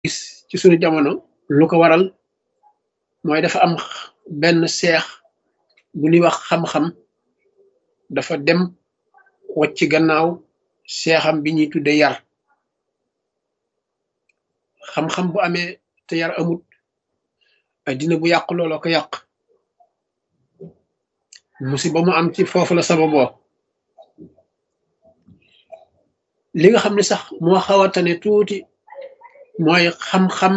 gis ci suñu jamono lu ko waral mooy dafa am benn seex bu ñuy wax xam-xam dafa dem wacc gannaaw seexam bi ñuy tudde yar. xam-xam bu amee te yar amut addina bu yàq looloo ko yàq. musiba mu am ci foofu la sababoo. li nga xam ne sax moo xaw a tane tuuti mooy xam-xam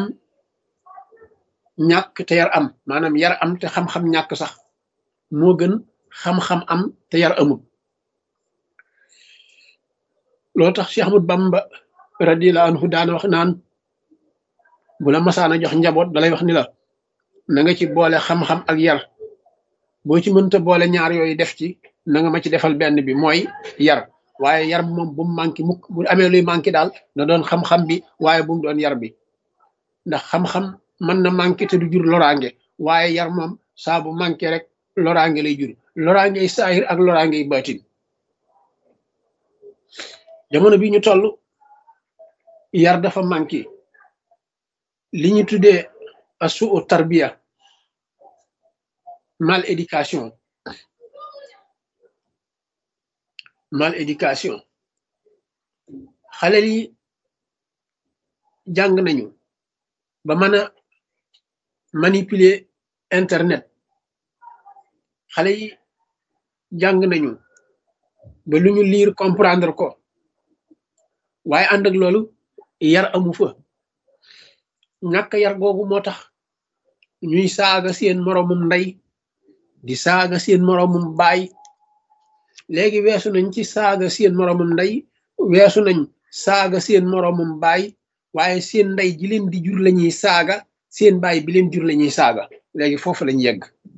ñàkk te yar am, maanaam yar am te xam-xam ñàkk sax moo gën xam-xam am te yar amut. loolu tax Cheikh Ahmad Bamba radiyallahu anhu daana wax naan bu la masaana jox njaboot dalay wax ni la na nga ci boole xam-xam ak yar, boo ci mënta boole ñaar yooyu def ci na nga ma ci defal benn bi mooy yar. waaye yar moom bu mu manqué mukk, bu amee luy manqué daal na doon xam-xam bi waaye bu mu doon yar bi, ndax xam-xam mën na manqué te du jur loraange, waaye yar moom saa bu manqué rek loraange lay jur, loraangey saahir ak loraangey baatin. jamono bi ñu toll yar dafa manqué, li ñu tuddee asuu tarbiya, mal éducation xale yi jàng nañu ba mën a manipuler internet, xale yi jàng nañu ba lu ñu lire comprendre ko, waaye ànd ak loolu yar amu fa. ñàkk yar googu moo tax ñuy saaga seen moroomum ndey di saaga seen moroomum baay. léegi weesu nañ ci saaga seen moroomum ndey, weesu nañ saaga seen moroomum baay, waaye seen ndey ji leen di jur lañuy saaga, seen baay bi leen jur lañuy saaga. léegi foofu lañ yegg.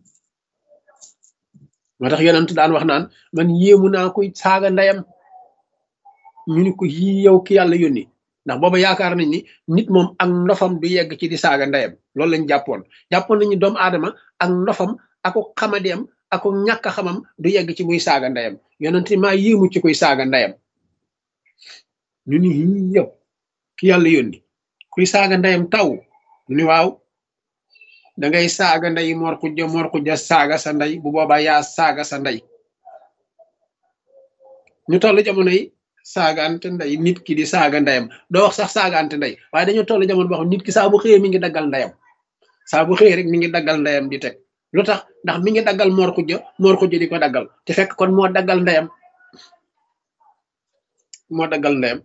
moo tax yonent daan wax naan man yéemu naa koy saaga ndeyam. ñu ni ko yii yow ki yàlla yónni, ndax booba yaakaar nañ ni nit moom ak ndofam du yegg ci di saaga ndeyam. loolu lañ jàppoon nañu doomu aadama ak ndofam ako xamadeem ako ñàkk xamam du yegg ci muy saaga ndeyam. yonent maa yéemu ci koy saaga ndeyam. ñu ni yii yow ki yàlla yónni kuy saaga ndeyam taw ñu ni waaw, da ngay saaga ndey Mor Xuja saaga sa ndey, bu boobaa yaa saaga sa ndey. ñu toll jamono yi saagaante ndey, nit ki di saaga ndeyam. doo wax sax saagaante ndey, waaye dañoo toll jamono boo xam nit ki saa bu xëyee mi ngi daggal ndeyam, saa bu xëyee rek mi ngi daggal ndeyam di teg. lu tax? ndax mi ngi daggal Mor Xuja di ko daggal, te fekk kon moo daggal ndeyam, moo daggal ndeyam.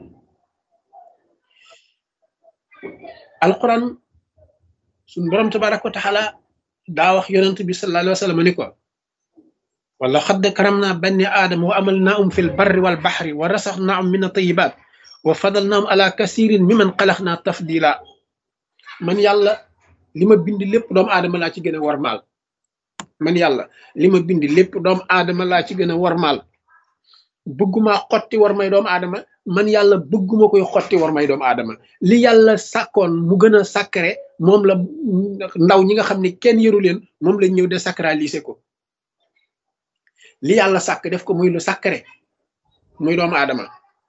alquran suñu borom tabaraka wa taala daa wax yonent bi sallallahu alayhi wa sallam ni ko wala xadd karam naa banni aadama wa amal naahum fi l barri wal baxri wa rasax naahum min atayibat wa fadal naahum ala kasirin miman xalax naa tafdila. man yàlla li ma bind lépp doomu aadama laa ci gën a warmaal. man yàlla li ma bind lépp doomu aadama laa ci gën a warmaal. bëgguma xotti war may doomu aadama, man yàlla bëgguma koy xotti war may doomu aadama. li yàlla sàkkoon mu gën a sacré moom la ndaw ñi nga xam ne kenn yëru leen moom lañ ñëw désacraliser ko. li yàlla sàkk def ko muy lu sacré muy doomu aadama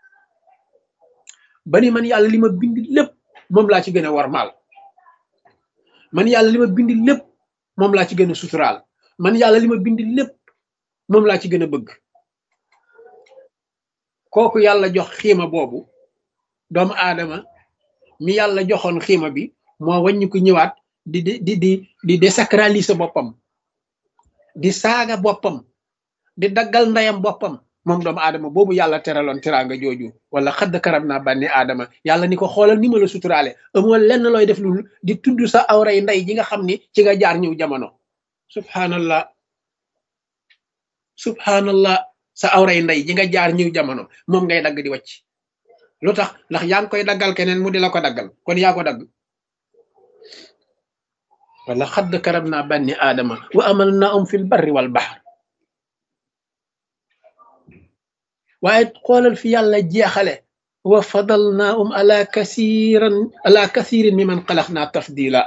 ba ni man yàlla li ma bind lépp moom laa ci gën a warmaal. man yàlla li ma bind lépp moom laa ci gën a suturaal. man yàlla li ma bind lépp moom laa ci gën a bëgg. kooku yàlla jox xiima boobu, doomu aadama mi yàlla joxoon xiima bi moo wàññi ko ñëwaat di désacraliser boppam, di saaga boppam, di daggal ndeyam boppam. moom doomu aadama boobu yàlla teraloon teraanga jooju, wala xadd karam naa bànni aadama. yàlla ni ko xoolal ni ma la suturaale, amoo lenn looy def lu di tudd sa awray ndey ji nga xam ni ci nga jaar ñëw jamono. subhanallah subhanallah, sa awray ndey ji nga jaar ñëw jamono moom ngay dagg di wàcc. lu tax? ndax yaa ngi koy daggal keneen mu di la ko daggal, kon yaa ko dagg. wala xadd karam naa bànni aadama wa amal naahum fil barri wal bahr. waaye xoolal fi yàlla jeexale wa fadalnaahum ala kasirin mimman xalaqnaa tafdila.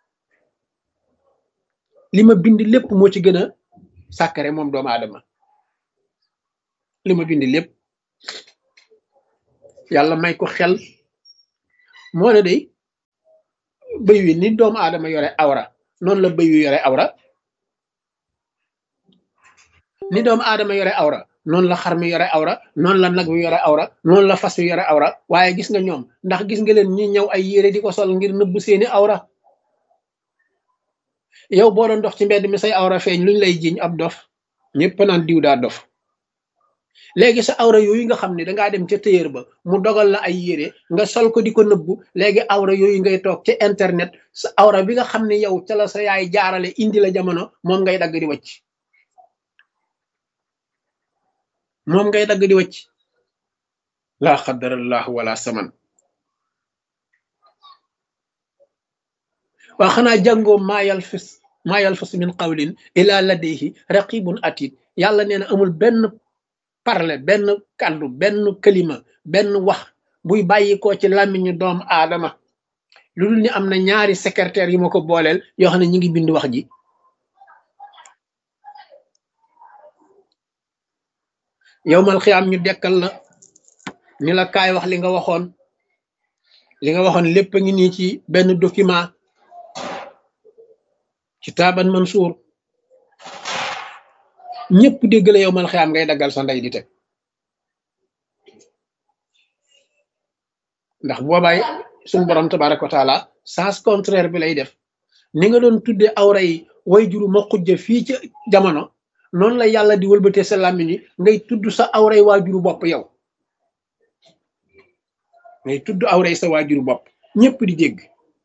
li ma bind lépp moo ci gën a sàkkare moom doomu aadama. li ma bind lépp yàlla may ko xel moo ne day bëy wi ni doomu aadama yore awra noonu la bëy wi yore awra, ni doomu aadama yore awra noonu la xar mi yore awra, noonu la nag wi yore awra, noonu la fas wi yore awra. waaye gis nga ñoom, ndax gis nga leen ñi ñëw ay yére di ko sol ngir nëbb seeni awra. yow boo doon dox ci mbedd mi say awra feeñ luñ lay jiñ ab dof, ñëpp naan diw daa dof. léegi sa awra yooyu nga xam ne dangaa dem ca téyër ba mu dogal la ay yére nga sol ko di ko nëbbu, léegi awra yooyu ngay toog ca internet, sa awra bi nga xam ne yow ca la sa yaay jaarale indi la jamono moom ngay dagg di wacc, moom ngay dagg di wacc. laa xadarallahu wala saman. waa xanaa jàngoo maa yalfis min qawlin ila ladayhi raqibun atid. yàlla nee na amul benn parle, benn kàddu, benn kalima, benn wax buy bàyyi ko ci làmmiñu doomu aadama lu dul ni am na ñaari secrétaire yu ma ko booleel yoo xam ne ñi ngi bind wax ji. yowmal xiyaam ñu dekkal la ni la kaay wax li nga waxoon, li nga waxoon lépp a ngi nii ci benn document, kitaaban mansuur. ñëpp dégg la yowmal xiyaam ngay daggal sa ndey di teg, ndax boobaay suñu borom tabaraka wa taala sens contraire bi lay def. ni nga doon tudde awra yi way juru ma xujja fii ci jamono, noonu la yàlla di wëlbatee sa làmmiñ yi ngay tudd sa awray waajuru bopp. yow ngay tudd awray sa waajuru bopp, ñëpp di dégg,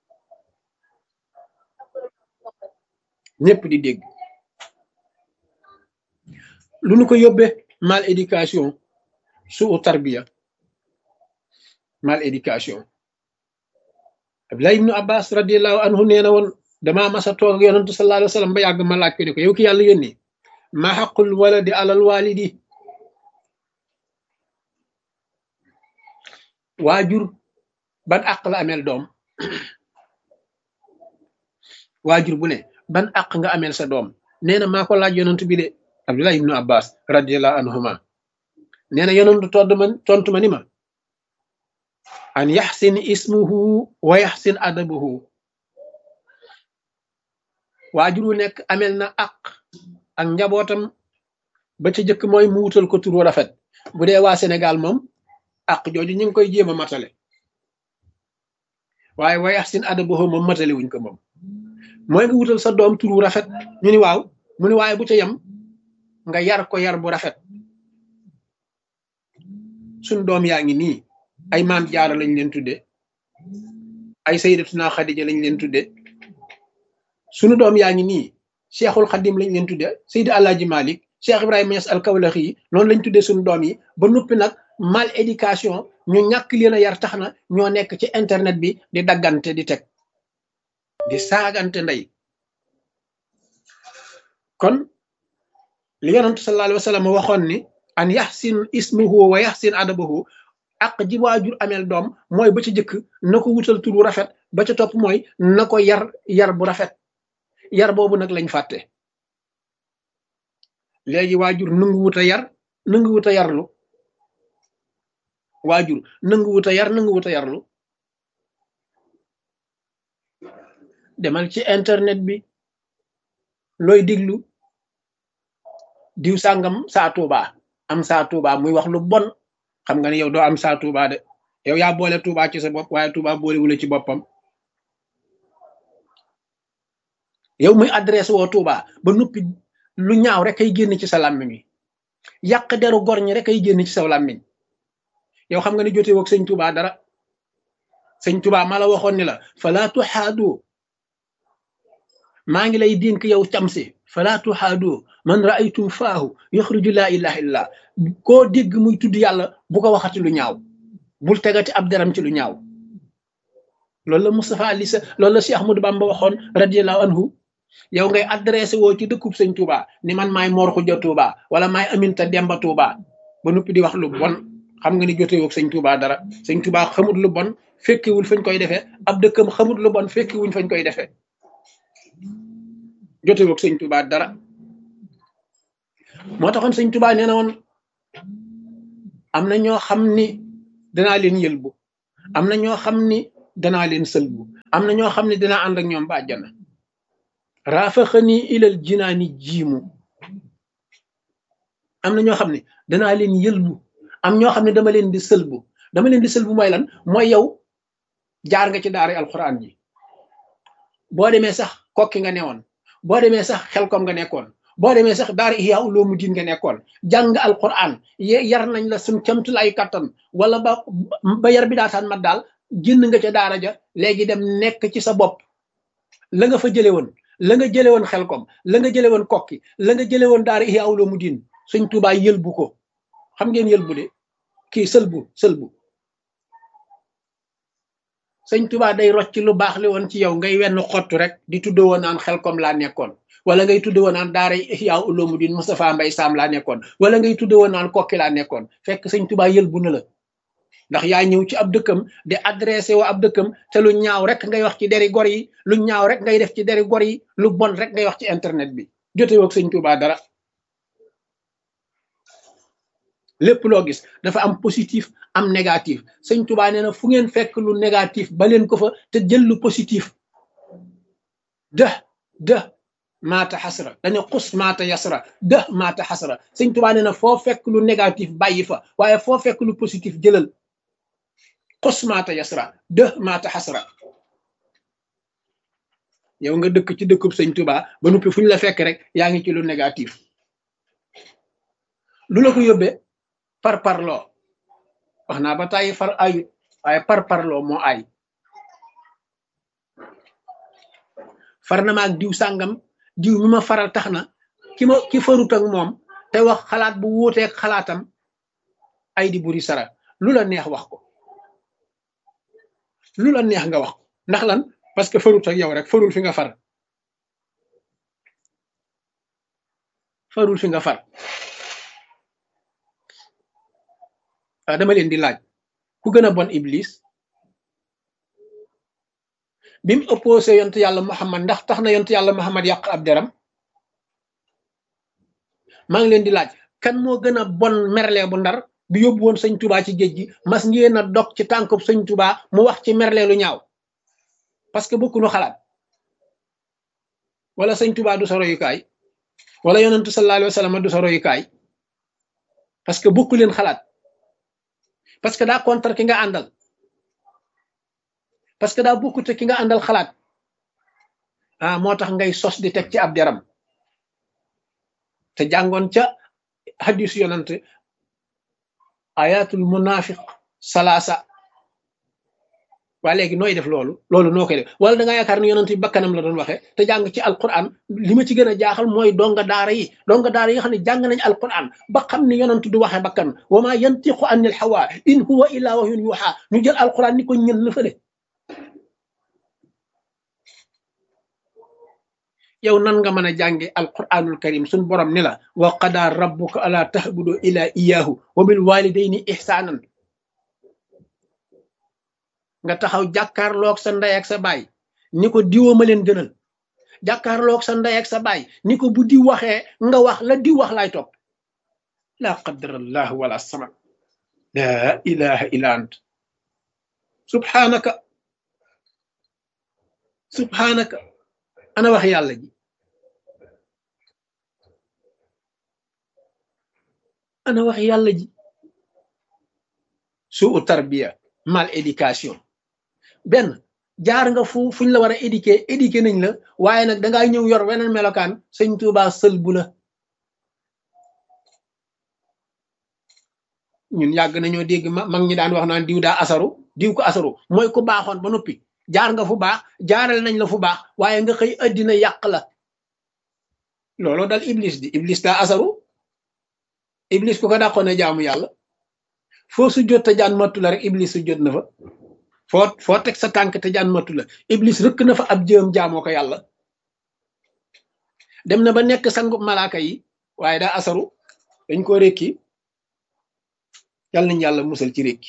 ñëpp di dégg. lu nu ko yóbbee mal éducation, suu tarbiya, mal éducation. Abdullah ibnu Abbas radiallahu anhu nee na woon damaa masa toog ak yonantu sallallahu alayhi wa sallam ba yàgg ma laaj ko ne ko yow ki yàlla yónni ma xaqul waladi alal walidi, waajur ban àq la ameel doom, waajur bu ne ban àq nga ameel sa doom. nee na maa ko laaj yonantu bi de, Abdullah ibnu Abbas radiallahu anhuma. nee na yonantu tontu ma ni ma an yaxsin ismuhu wa yaxsin adabuhu. waajur wu nekk amel na àq ak njabootam, ba ca jëkk mooy mu wutal ko turu rafet. bu dee waa Sénégal moom àq jooju ñu ngi koy jéem a matale, waaye wa yaxsin adabuhu moom matale wuñ ko. moom mooy nga wutal sa doom turu rafet. ñu ni waaw, mu ni waaye bu ca yem nga yar ko yar bu rafet. suñ doom yaa ngi nii ay maam jaara lañ leen tudde, ay sayyidatuna Xadija lañ leen tudde. sunu doom yaa ngi nii Cheikhul Xadim lañ leen tudde, Seydi Alaaji Malik, Cheikh Ibrahima Niass al-Kawlaxi yi noonu lañ tudde suñu doom yi. ba noppi nag mal éducation, ñu ñàkk leen a yar tax na ñoo nekk ci internet bi di daggante di teg, di saagante ndey. kon li yonent sallallahu alayhi wa sallam waxoon ni an yaxsin ismuhu wa yaxsin adabahu, ak ji waajur ameel doom mooy ba ca jëkk na ko wutal tur bu rafet, ba ca topp mooy na ko yar bu rafet. yar boobu nag lañ fàtte. léegi waajur nangu wut a yar, nangu wut a yarlu. waajur nangu wut a yar, nangu wut a yarlu. demal ci internet bi looy diglu diw sàngam saa Tuuba, am saa Tuuba muy wax lu bon. xam nga ne yow doo am saa Tuuba de, yow yaa boole Tuuba ci sa bopp, waaye Tuuba boole wula ci boppam. yow muy adresse woo Tuuba ba noppi lu ñaaw rek ay génn ci sa làmmiñ wi, yàq deru gor ñi rek ay génn ci sa làmmiñ. yow xam nga ne jote woog sëñ Tuuba dara. sëñ Tuuba ma la waxoon ni la fala tuxaadu, maa ngi lay dénk yow camsi, fala tuxaadu man raaytum faahu yaxruju laa ilaha illallah. koo dégg muy tudd yàlla bu ko waxati lu ñaaw, bul tegati ab deram ci lu ñaaw. loolu la Moustapha Ali sa loolu la Cheikh Ahmadou Bamba waxoon radiallahu anhu. yow ngay adressé woo ci dëkkub sëñ Touba ni man maay Mor Xuja Touba wala maay Aminta Demba Touba, ba noppi di wax lu bon. xam nga ni jotewoog sëñ Touba dara. sëñ Touba xamut lu bon, fekkewul fañ koy defee. ab dëkkam xamut lu bon, fekkewuñ fañ koy defee. jotewoog sëñ Touba dara. moo taxoon sëñ Touba nee na woon am na ñoo xam ni danaa leen yëlbu, am na ñoo xam ni danaa leen sëlbu, am na ñoo xam ne dina ànd ak ñoom ba àjjana raafaxani ilal jinaani jiimu am na ñoo xam ne danaa leen yëlbu am ñoo xam ne dama leen di sëlbu mooy lan mooy yow jaar nga ci daara alquran ji boo demee sax kokki nga newoon boo demee sax xelkom nga nekkoon boo demee sax daara ihya ulumuddin nga nekkoon jàng alquran yar nañ la suñ camtul ay kattan wala ba yar bi daataan mat daal génn nga ca daara ja léegi dem nekk ci sa bopp la nga fa jële woon la nga jële woon xelkom la nga jële woon kokki la nga jële woon daara ihya ulumuddin Sëñ Tuubaa yëlbu ko xam ngeen yëlbu de kii sëlbu Sëñ Tuubaa day rocc lu baax li woon ci yow ngay wenn xottu rek di tuddoo woon naan xelkom laa nekkoon wala ngay tuddoo woon naan daara ihya ulumuddin Moustapha Mbay Sam laa nekkoon wala ngay tuddoo woon naan kokki laa nekkoon fekk Sëñ Tuubaa yëlbu na la ndax yaa ñëw ci ab dëkkam di adressé wa ab dëkkam te lu ñaaw rek ngay wax ci deri gor yi lu ñaaw rek ngay def ci deri gor yi lu bon rek ngay wax ci internet bi jote woog Sëñ Tuubaa dara lépp loo gis dafa am positif am négatif Sëñ Tuubaa nee na fu ngeen fekk lu négatif ba leen ko fa te jël lu positif dë maata xasra dañu xus maata yasra dë maata xasra Sëñ Tuubaa nee na foo fekk lu négatif bàyyi fa waaye foo fekk lu positif jëlal xus maata yasra dë maata xasra yow nga dëkk ci dëkkub Sëñ Tuubaa ba noppi fu ñu la fekk rek yaa ngi ci lu négatif lu la ko yóbbee parparloo wax naa ba tàyyi far ayut waaye parparloo moo ay far na ma ak diw sàngam diw mi ma faral tax na ki farut ak moom te wax xalaat bu wuuteeg xalaatam ay di buri sara lu la neex wax ko lu la neex nga wax ko ndax lan parce que farut ak yow rek farul fi nga far dama leen di laaj ku gën a bon iblis bi mu opposé yontu yàlla Muhammad ndax tax na yontu yàlla Muhammad yàq ab deram maa ngi leen di laaj kan moo gën a bon merle bu Ndar bi yóbbu woon Sëñ Tuubaa ci géej gi mas ngeen a dog ci tànkub Sëñ Tuubaa mu wax ci merle lu ñaaw parce que bokkuñu xalaat wala Sëñ Tuubaa du sa royukaay wala yonentu sallallahu alayhi wa sallam du sa royukaay parce que bokku leen xalaat parce que daa contre ki nga àndal parce que daa bokkute ki nga àndal xalaat moo tax ngay sos di teg ci ab deram te jàngoon ca hadis yonent ayatul munafiq salaasa waa léegi nooy def loolu noo koy def wala da nga yaakaar ni yonent bi bakkanam la doon waxee te jàng ci alquran li ma ci gën a jaaxal mooy donga daara yi nga xam ne jàng nañ alquran ba xam ni yonent du waxee bakkan wa ma yantiqu anil hawa in huwa illa wahyun yuha ñu jël alquran ni ko ñën la fële yow nan nga mën a jànge alquranul karim suñ borom ni la wa qada rabbuka ala tahbudu ila iyahu wa bil walidayni ihsanan nga taxaw jàkkaarloog sa ndey ak sa baay ni ko diwoo ma leen gënal jàkkaarloog sa ndey ak sa baay ni ko bu di waxee nga wax la di wax laay topp la qadarallah wala sama la ilaha illa ant subhanaka ana wax yàlla ji suu tarbiya mal éducation benn jaar nga fuñ la war a éduquer nañ la waaye nag dangaa ñëw yor weneen melokaan Sëñ Tuubaa sël bu la ñun yàgg nañoo dégg mag ñi daan wax naan diw daa asaru diw ko asaru mooy ku baaxoon ba noppi jaar nga fu baax jaaral nañ la fu baax waaye nga xëy addina yàq la looloo dal iblis di iblis daa asaru iblis ku ko dàqoon a jaamu yàlla foo su jot te jaan mattu la rek iblis su jot na fa foo teg sa tànk te jaan mattu la iblis rëkk na fa ab jëm jaamoo ko yàlla dem na ba nekk sangu malaaka yi waaye daa asaru dañ ko rékki yàlla nañ yàlla musal ci rékki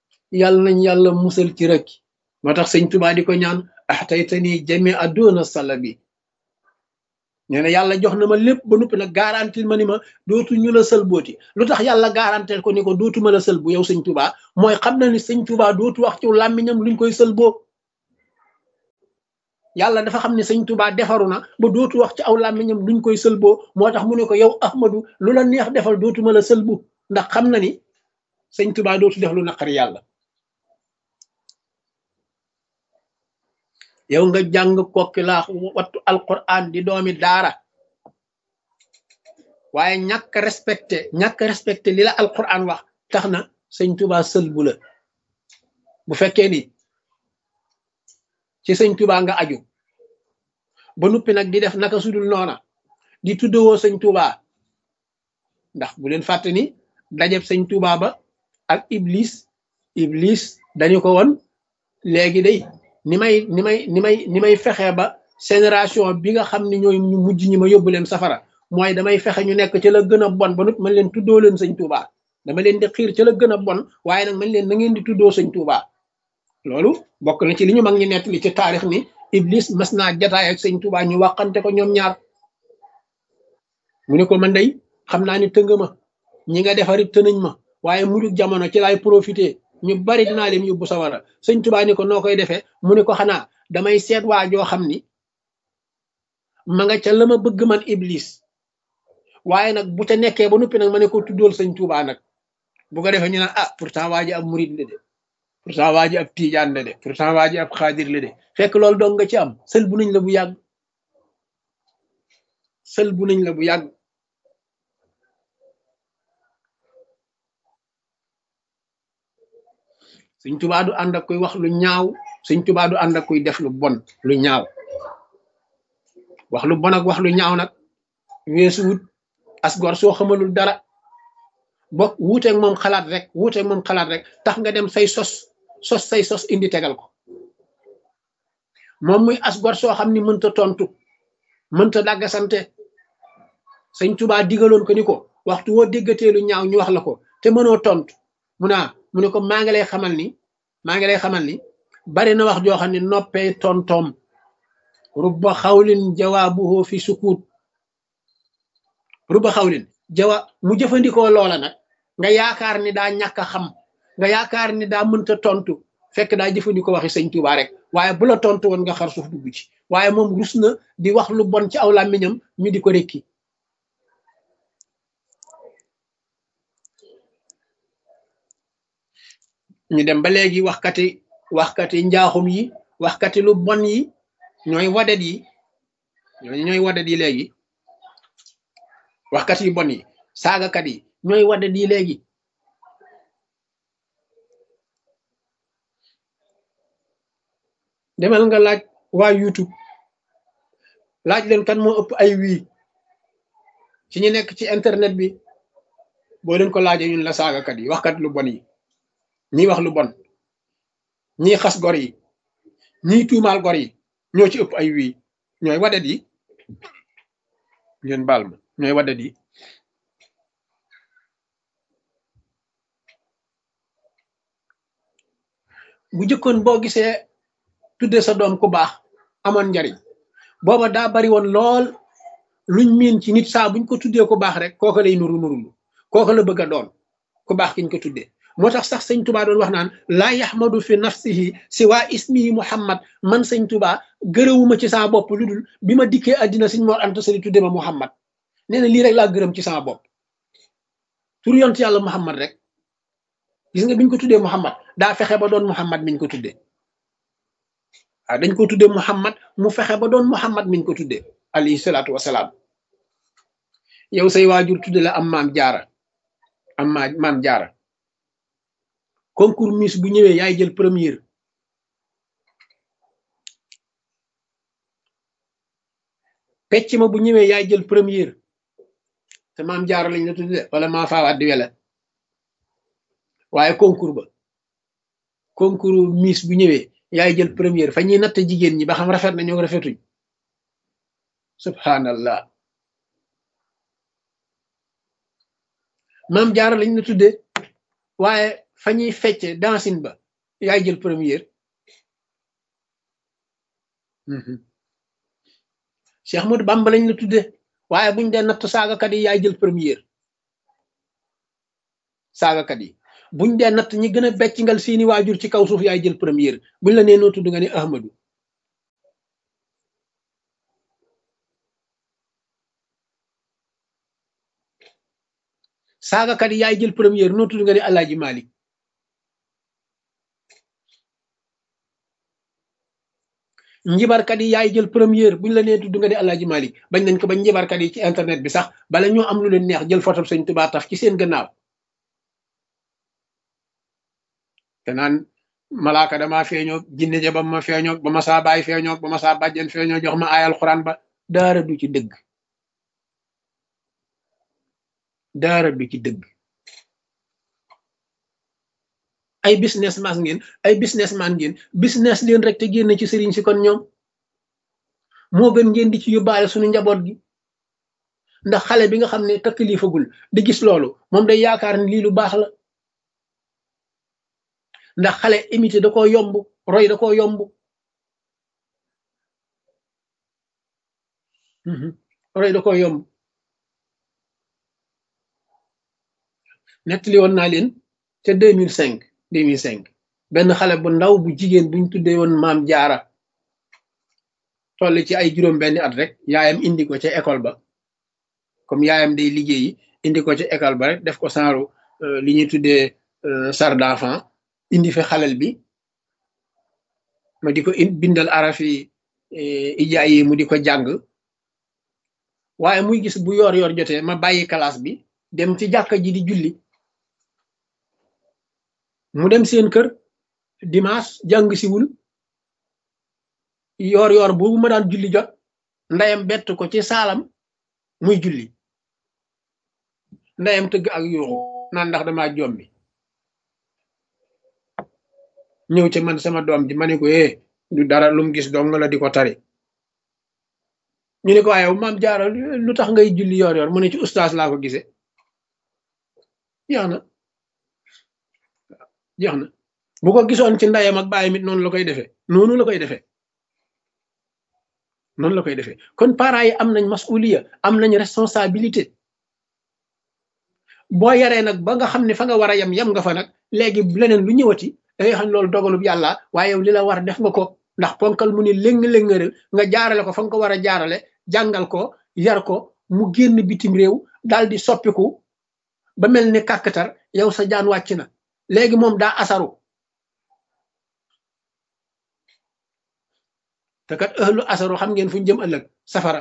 moo tax Sëñ Tuubaa di ko ñaan ahtaytani jami aduna salabi nee na yàlla jox na ma lépp ba noppi nag garantil ma ni ma dootu ñu la sël booti lu tax yàlla garantil ko ni ko dootuma la sël bu yow Sëñ Tuubaa mooy xam na ni Sëñ Tuubaa dootu wax ci làmmiñam luñ koy sël boo yàlla dafa xam ne sëñ Tuubaa defaru na ba dootu wax ci aw làmmiñam luñ koy sëlboo moo tax mu ne ko yow Ahmadu lu la neex defal dootuma la sëlbu ndax xam na ni sëñ Tuubaa dootu def lu naqari yàlla. yow nga jàng kokki laax wattu alquran di doomi daara waaye ñàkk respecté li la alquran wax tax na sëñ Tuubaa sëlbu la. bu fekkee ni ci sëñ Tuubaa nga aju ba nuppi nag di def naka sudul noona di tuddewoo sëñ Tuubaa ndax bu leen fàtte ni dajeb sëñ Tuubaa ba ak iblis dañu ko woon léegi day ni may fexe ba génération bi nga xam ne ñooy ñu mujj ñi ma yóbbu leen safara mooy damay fexe ñu nekk ca la gën a bon ba nut man leen tuddoo leen sëñ Tuubaa dama leen di xiir ca la gën a bon waaye nag man leen na ngeen di tuddoo sëñ Tuubaa loolu bokk na ci li ñu mag ñi nettali ci taarix ni iblis mas naa jataay ak sëñ Tuubaa ñu waxante ko ñoom ñaar mu ne ko man day xam naa ni tënga ma ñi nga defarit tënañ ma waaye mujj jamono ci laay profité ñu bari dinaa leen yóbbu sawara sëñ Tuubaa ni ko noo koy defee mu ne ko xanaa damay seet waa joo xam ni ma nga ca la ma bëgg man iblis waaye nag bu ca nekkee ba noppi nag ma ne ko tuddool sëñ Tuubaa nag bu ko defee ñu naan ah pourtant waa ji ab murid la de pourtant waa ji ab tiijaan la de pourtant waa ji ab xaadir la de fekk loolu dong nga ci am sël bu nañ la bu yàgg sël bu nañ la bu yàgg sëñ Tuubaa du ànd ak koy wax lu ñaaw sëñ Tuubaa du ànd ak koy def lu bon lu ñaaw wax lu bon ak wax lu ñaaw nag weesu wut asgor soo xamalul dara bokk wuuteeg moom xalaat rek tax nga dem say say sos indi tegal ko moom muy asgor soo xam ni mënta tontu mënta dàggasante sëñ Tuubaa digaloon ko ni ko waxtu woo déggatee lu ñaaw ñu wax la ko te mënoo tontu mu ne ko maa ngi lay xamal ni bari na wax joo xam ne noppee tontoom rubba xawlin jawaabuhu fi sukut rubba xawlin mu jëfandikoo loola nag nga yaakaar ni daa ñàkk a xam nga yaakaar ni daa mënta tontu fekk daa jëfandikoo waxi sëñ Tuubaa rek waaye bu la tontu woon nga xar suuf dugg ci waaye moom rus na di wax lu bon ci aw làmmiñam ñu di ko rekki ñu dem ba léegi waxkati njaaxum yi waxkati lu bon yi ñooy wadet yi léegi waxkat yu bon yi saagakat yi ñooy wadet yi léegi demal nga laaj waa YouTube laaj leen kan moo ëpp ay wii ci ñu nekk ci internet bi boo leen ko laajee ñun la saagakat yi waxkat lu bon yi ñiy wax lu bon ñiy xas gor yi ñiy tuumaal gor yi ñoo ci ëpp ay wii ñooy wadet yi ngeen baal ma ñooy wadet yi bu jëkkoon boo gisee tudde sa doom ku baax amoon njariñ booba daa bari woon lool luñ miin ci nit saa buñ ko tuddee ku baax rek kooka lay nurulu kooka la bëgg a doon ku baax kiñ ko tuddee moo tax sax sëñ Tuubaa doon wax naan laa yaxmadu fi nafsihi si waa ismihi Muhammad man sëñ Tuubaa gërëwuma ci sama bopp lu dul bi ma dikkee àddina sëñ Mor Anta Sali tudde ma Muhammad nee na lii rek laa gërëm ci sama bopp tur yont yàlla Muhammad rek gis nga biñ ko tuddee Muhammad daa fexe ba doon Muhammad miñ ko tuddee waaw dañ ko tuddee Muhammad mu fexe ba doon Muhammad miñ ko tuddee alayhi salaatu wasalaam yow say waajur tudde la am maam jaara concours Miss bu ñëwee yaay jël première pecc ma bu ñëwee yaay jël première te maam jaara lañ la tudde wala maa faawaat di wele waaye concours Miss bu ñëwee yaay jël première fa ñuy natt jigéen ñi ba xam rafet na ñoo rafetuñ subhanallah maam jaara lañ la tudde waaye fa ñuy fecce dansin ba yaay jël première Cheikh Ahmadou Bamba lañ la tudde waaye buñ dee natt saagakat yi yaay jël première saagakat yi buñ dee natt ñi gën a beccingal seeni waajur ci kaw suuf yaay jël première buñ la nee noo tudd nga ne Ahmadou saagakat yi yaay jël première noo tudd nga ne Alaaji Malik njibarkat yi yaay jël première buñ la nee tudd nga ne Alaaji Malik bañ nañ ko ba njibarkat yi ci internet bi sax bala ñoo am lu leen neex jël photo Sëñ Tuubaa taf ci seen gannaaw te naan malaaka dama feeñoo jinne ja ba ma feeñoo ba ma saa baay feeñoo ba ma saa bàjjen feeñoo jox ma aayal xuraan ba daara du ci dëgg daara du ci dëgg ay businessman ngeen business leen rek te génn ci sëriñ si kon ñoom moo gën ngeen di ci yóbbaale suñu njaboot gi ndax xale bi nga xam ne takkilifagul di gis loolu moom day yaakaar ni lii lu baax la ndax xale imité da koo yomb roy da koo yomb roy da koo yomb nettali woon naa leen ca 2005 benn xale bu ndaw bu jigéen buñ tuddee woon maam jaara toll ci ay juróom benni at rek yaayam indi ko ca école ba comme yaayam day liggéeyi indi ko ca école ba rek def ko saaru li ñuy tuddee sar d'enfant indi fi xalel bi ma di ko bindal arafi ijaay yi mu di ko jàng waaye muy gis bu yoor yoor jotee ma bàyyi classe bi dem ci jàkka ji di julli mu dem seen kër dimanche jàng siwul yoor yoor boobu ma daan julli jot ndeyam bett ko ci saalam muy julli ndeyam tëgg ak yuuxu naan ndax dama jombi ñëw ci man sama doom ji ma ne ko du dara lum gis dong la di ko tari ñu ne ko waaye maam jaara lu tax ngay julli yoor yoor mu ne ci ustaas laa ko gisee jeex na bu ko gisoon ci ndeyam ak bàyyam it noonu la koy defee noonu la koy defee kon parents yi am nañ masuliya am nañ responsabilité boo yaree nag ba nga xam ne fa nga war a yem nga fa nag léegi leneen lu ñëwati da ngay xam loolu dogalub yàlla waaye yow li la war def nga ko ndax ponkal mu ni léng-léngëral nga jaarale ko fa nga ko war a jaarale jàngal ko yar ko mu génn bitim réew daal di soppiku ba mel ni kàkkatar yow sa jaan wàcc na léegi moom daa asaru te kat ëhlu asaru xam ngeen fu ñu jëm ëllëg safara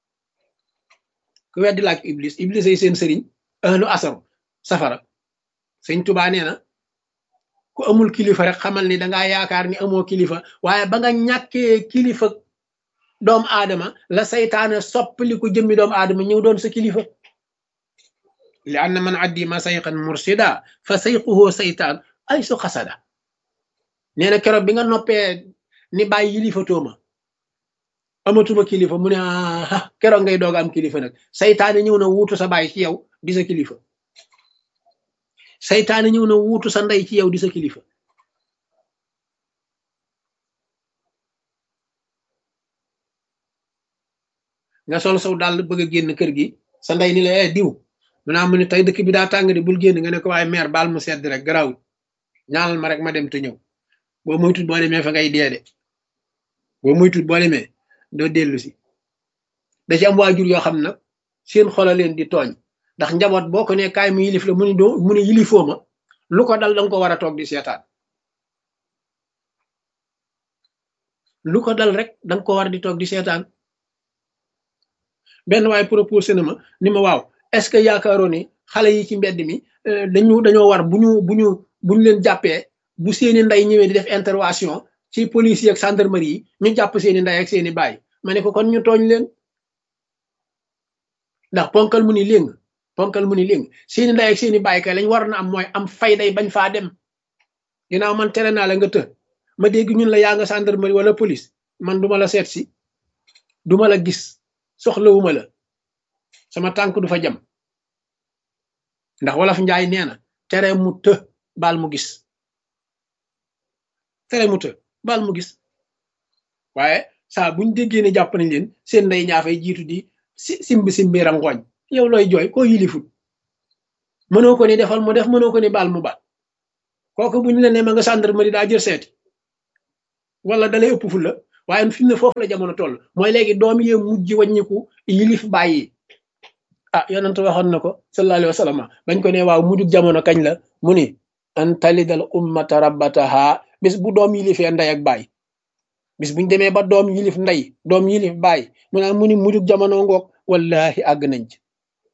ku weddi laaj iblis ay seen sëriñ ëhlu asaru safara sëñ Tuubaa nee na ku amul kilifa rek xamal ni dangaa yaakaar ni amoo kilifa waaye ba nga ñàkkee kilifa doomu aadama la saytaane soppali ko jëmmi doomu aadama ñëw doon sa kilifa li anna man addi ma sayqan mursida fa sayquhu saytaan ay su xasada nee na keroog bi nga noppee ni bàyyi yilifa amatuma kilifa mu ne keroog ngay doog am kilifa nag saytaane ñëw na wuutu sa baay ci yow di sa kilifa saytaane ñëw na wuutu sa ndey ci yow di sa kilifa nga sol saw daal bëgg a génn kër gi sa ndey ni la diw mu ne tey dëkk bi daa tàng di bul génn nga ne ko waaye meer baal mu sedd rek garawul ñaanal ma rek ma dem te ñëw boo moytut boo demee fa ngay dee de boo moytut boo demee doo dellu si da ci am waajur yoo xam nag seen xola leen di tooñ ndax njaboot boo ko ne kaay mu yilif la mu ne yilifoo ma lu ko dal danga ko war a toog di seetaan lu ko dal rek danga ko war di toog di seetaan benn waaye proposé na ma ni ma waaw est-ce que yaakaaroo ni xale yi ci mbedd mi dañoo war bu ñu leen jàppee bu seeni ndey ñëwee di def intervention ci police yi ak gendarmerie yi ñu jàpp seeni ndey ak seeni baay ma ne ko kon ñu tooñ leen ndax ponkal mu ni léng seeni ndey ak seeni baay kay lañ war na am mooy am fayday bañ faa dem ginnaaw man tere naa la nga të ma dégg ñun la yaa nga gendarmerie wala police man duma la seet si duma la gis soxlawuma la sama tànk du fa jam ndax wolof njaay nee na tere mu të baal mu gis waaye saa buñ déggee ne jàpp nañ leen seen ndey ñaafay jiitu di simbi rangooñ yow looy jooy koo yilifut mënoo ko ni defal mu def mënoo ko ni baal mu baal kooku buñ la ne ma nga gendarmerie daa jël seeti wala dalay ëpp fu la waaye fi mu ne foofu la jamono toll mooy léegi doom yee mujj wàññiku yilif bàyyi ah yonent waxoon na ko sallallahu alayhi wa sallam bañ ko ne waaw mujjug jamono kañ la mu ni an talidal ummata rabbataha bis bu doom yilifee ndey ak baay bis buñ demee ba doom yilif ndey doom yilif baay mu ni mujjug jamono ngoog wallahi àgg nañ ca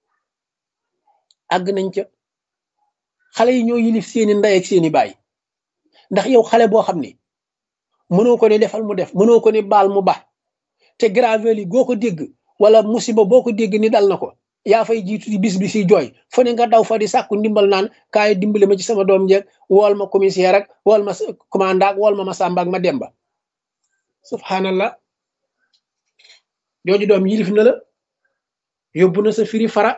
àgg nañ ca xale yi ñoo yilif seeni ndey ak seeni baay ndax yow xale boo xam ni mënoo ko ne defal mu def mënoo ko ne baal mu ba te gravel yi goo ko dégg wala musiba boo ko dégg ni dal na ko yaa fay jiitu di bis bi si jooy fa ne nga daw fa di sàkku ndimbal naan kaay dimbale ma ci sama doom jeeg wool ma commissaire ak wool ma commandant wool ma Samba ak ma Demba subhanallah jooju doom yilif na la yóbbu na sa firi fara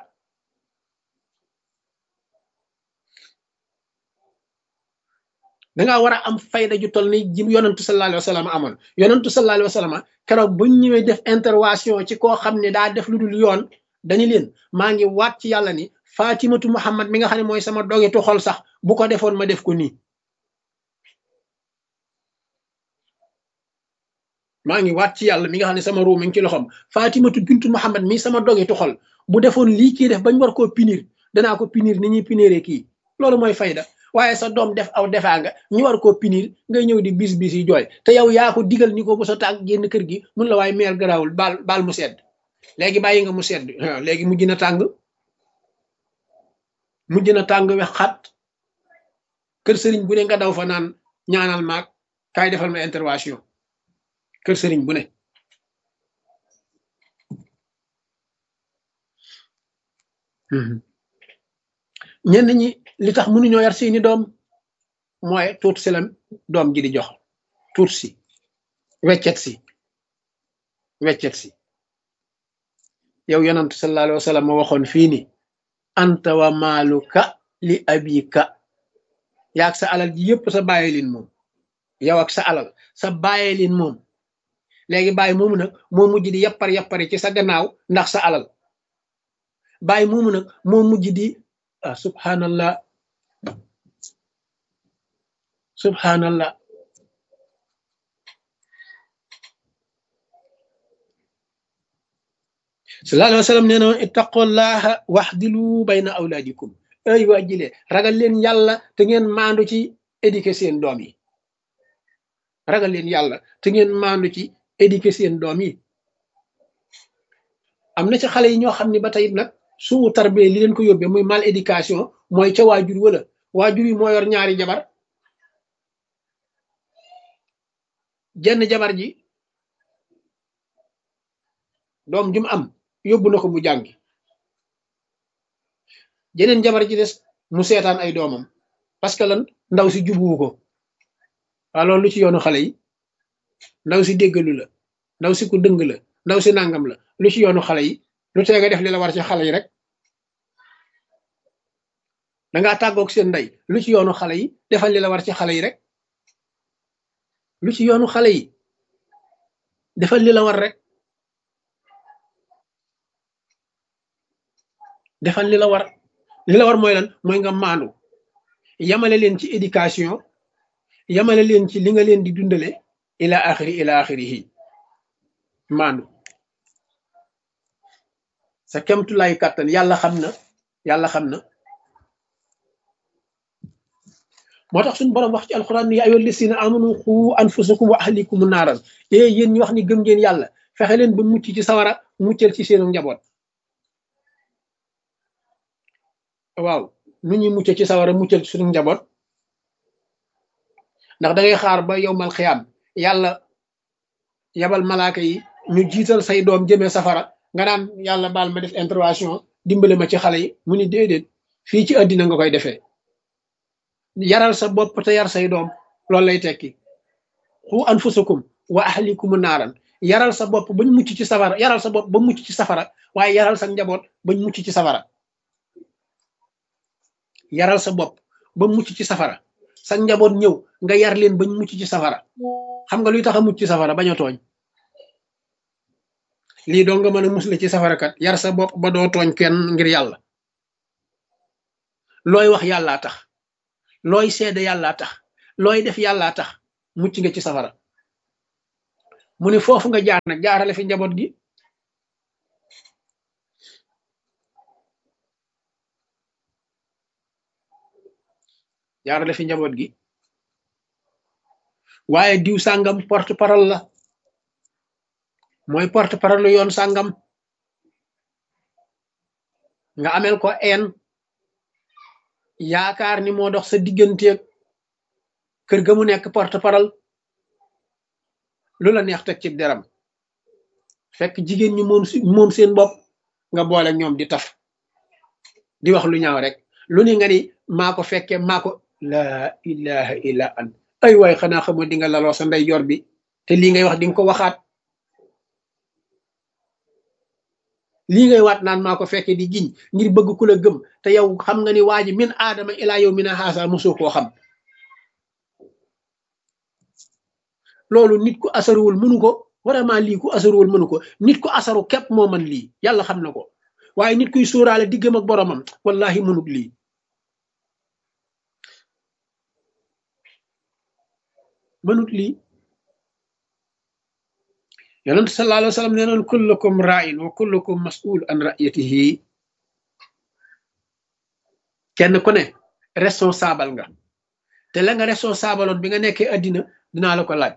dangaa war a am fayda ju toll ni ji yonantu sallallahu alayhi wa sallam amoon yonantu sallallahu alayhi wa sallam keroog buñ ñëwee def intervention ci koo xam ne daa def lu dul yoon dañu leen maa ngi waat ci yàlla ni Fatimatu Muhammad mi nga xam ne mooy sama dogetu xol sax bu ko defoon ma def ko nii maa ngi waat ci yàlla mi nga xam ne sama ruu mi ngi ci loxoom Fatimatu bintu Muhammad mi sama dogetu xol bu defoon lii kii def bañ war koo punir danaa ko punir ni ñuy puniree kii loolu mooy fayda waaye sa doom def aw defaa nga ñu war koo punir ngay ñëw di bis yi jooy te yow yaa ko digal ni ko bu sa tànk génn kër gi mun la waaye meer garaawul baal mu sedd léegi bàyyi nga mu sedd léegi mujj na tàng wex xat kër sëriñ bu ne nga daw fa naan ñaanal maag kaay defal ma intervention kër sëriñ bu ne ñenn ñi li tax mënuñoo yar seeni doom mooy tuut si la doom ji di jox tuut si weccet si yow yonant sallallahu alayhi wa sallam ma waxoon fii ni anta wa maaluka li abika yaag sa alal ji yëpp sa bàyyi lin moom yow ak sa alal sa bàyyi lin moom léegi bàyyi moomu nag moo mujj di yappari ci sa gannaaw ndax sa alal bàyyi moomu nag moo mujj di subhanallah sallallahu alayhi wa sallam nee na ittaqullaha waxdilu bayna awlaadikum ay waa jile ragal leen yàlla te ngeen maandu ci éduquer seen doom yi ragal leen yàlla te ngeen maandu ci éduquer seen doom yi am na ci xale yi ñoo xam ne ba tey nag suu tarbiya li leen ko yóbbee muy mal éducation mooy ca waajur wala waajur yi moo yor ñaari jabar jenn jabar ji doom jum am yóbbu na ko mu jàngi jeneen jabar ji des mu seetaan ay doomam parce que lan ndaw si jubuwu ko waaw loolu lu ci yoonu xale yi ndaw si déggalu la ndaw si ku dëng la ndaw si nangam la lu ci yoonu xale yi lu tee nga def li la war ci xale yi rek dangaa tàggoog seen ndey lu ci yoonu xale yi defal li la war ci xale yi rek lu ci yoonu xale yi defal li la war rek defal li la war mooy lan mooy nga maandu yamale leen ci éducation yamale leen ci li nga leen di dundale ila axirihi maandu sa kemtulaay kàttan yàlla xam na moo tax suñu borom wax ci alquran ni yaa ayyuhal lazina amanu qu anfusakum wa ahlikum naaran yéen ñi wax ni gëm ngeen yàlla fexe leen ba mucc ci sawara muccal ci seenu njaboot waaw nu ñuy mucc ci sawara muccal ci suñu njaboot ndax da ngay xaar ba yowmal xiyaam yàlla yabal malaaka yi ñu jiital say doom jëmee safara nga naan yàlla baal ma def intervention dimbale ma ci xale yi mu ni déedéet fii ci àddina nga koy defee yaral sa bopp te yar say doom loolu lay tekki xu anfusakum wa ahlikum naaran yaral sa bopp bañ mucc ci safara yaral sa bopp ba mucc ci safara waaye yaral sa njaboot bañ mucc ci safara yaral sa bopp ba mucc ci safara sa njaboot ñëw nga yar leen bañ mucc ci safara xam nga luy tax a mucc ci safara bañ a tooñ lii doo nga mën a musle ci safara kat yar sa bopp ba doo tooñ kenn ngir yàlla looy wax yàllaa tax looy seede yàllaa tax looy def yàllaa tax mucc nga ci safara mu ne foofu nga jaar nag jaarale fi njaboot gi jaarale fi njaboot gi waaye diw sàngam porte parole la mooy porte parole yoon sàngam nga amel ko een yaakaar ni moo dox sa digganteeg kër ga mu nekk porte parole lu la neex teg ci deram fekk jigéen ñi moom seen bopp nga boole ñoom di taf di wax lu ñaaw rek lu ni nga ni maa ko fekke maa ko laa ilaha illa an ay waay xanaa xamoo di nga laloo sa ndey jor bi te lii ngay wax di nga ko waxaat lii ngay waat naan maa ko fekke di giñ ngir bëgg ku la gëm te yow xam nga ni waa ji min aadama ilaa yow mina haasa mosoo koo xam loolu nit ku asaruwul mënu ko vraiment lii ku asaruwul mënu ko nit ku asaru képp moo man lii yàlla xam na ko waaye nit kuy sóoraale diggam ak boromam wallahi mënut lii mënut lii yonent sallallahu alayhi wa sallam nee noon kullukum ra'in wa kullukum mas'ul an ra'yatihi kenn ku ne responsable nga te la nga responsable oon bi nga nekkee addina dinaa la ko laaj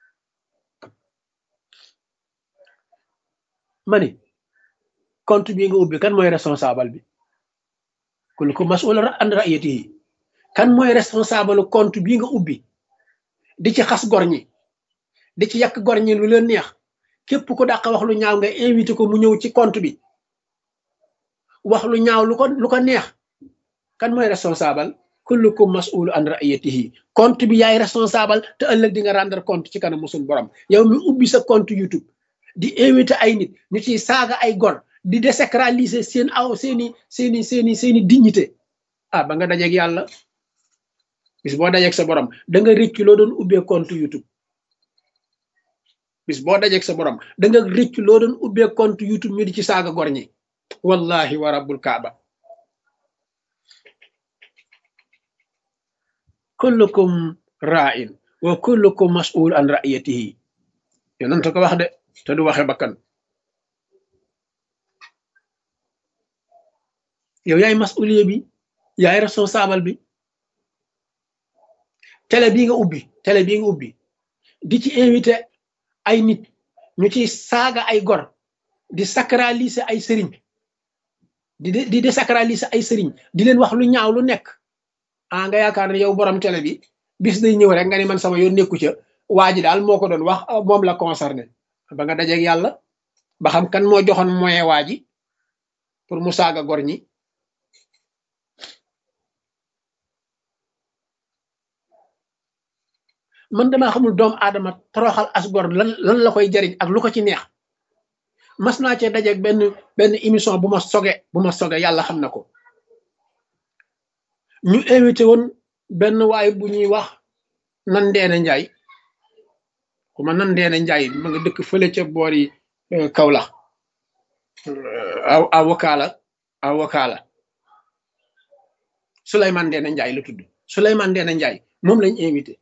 ma ni compte bii nga ubbi kan mooy responsable bi kullukum mas'ul an ra'yatihi kan mooy responsable compte bii nga ubbi di ci xas gor ñi di ci yàq gor ñi lu leen neex képp ku dàq wax lu ñaaw nga invité ko mu ñëw ci compte bi wax lu ñaaw lu ko neex kan mooy responsable kullukum mas'ul an ra'yatihi compte bi yaay responsable te ëllëg di nga rendre compte ci kanam musul borom yow mi ubbi sa compte YouTube di invité ay nit ñu ciy saaga ay gor di désacraliser seen aw seeni dignité ah ba nga dajeeg yàlla bis boo dajeeg sa borom da nga réccu loo doon ubbee compte YouTube bis boo dajeeg sa borom da nga réccu loo doon ubbee compte YouTube ñu di ci saaga gor ñi wallahi wa rabbul kaaba kullukum ra'in wa kullukum mas'ul an ra'yatihi yonent ko wax de te du waxe bakkan yow yaay mas'uliye bi yaay responsable bi télé bii nga ubbi di ci invité ay nit ñu ci saaga ay gor di sacraliser ay sëriñ di désacraliser ay sëriñ di leen wax lu ñaaw lu nekk ah nga yaakaar ne yow borom télé bi bis day ñëw rek nga ni man sama yoon nekku ca waa ji daal moo ko doon wax moom la concerné ba nga dajeeg yàlla ba xam kan moo joxoon moyen waa ji pour mu saaga gor ñi man damaa xamul doomu aadama toroxal as gor lan la koy jariñ ak lu ko ci neex mas naa cee dajeeg benn émission bu ma soge yàlla xam na ko ñu invité woon benn waay bu ñuy wax Nandeena Njaay kuma Nandeena Njaay ma nga dëkk fële ca boori Kaolack avocat la Souleymane Ndeena Njaay la tudd Souleymane Ndeena Njaay moom lañ invité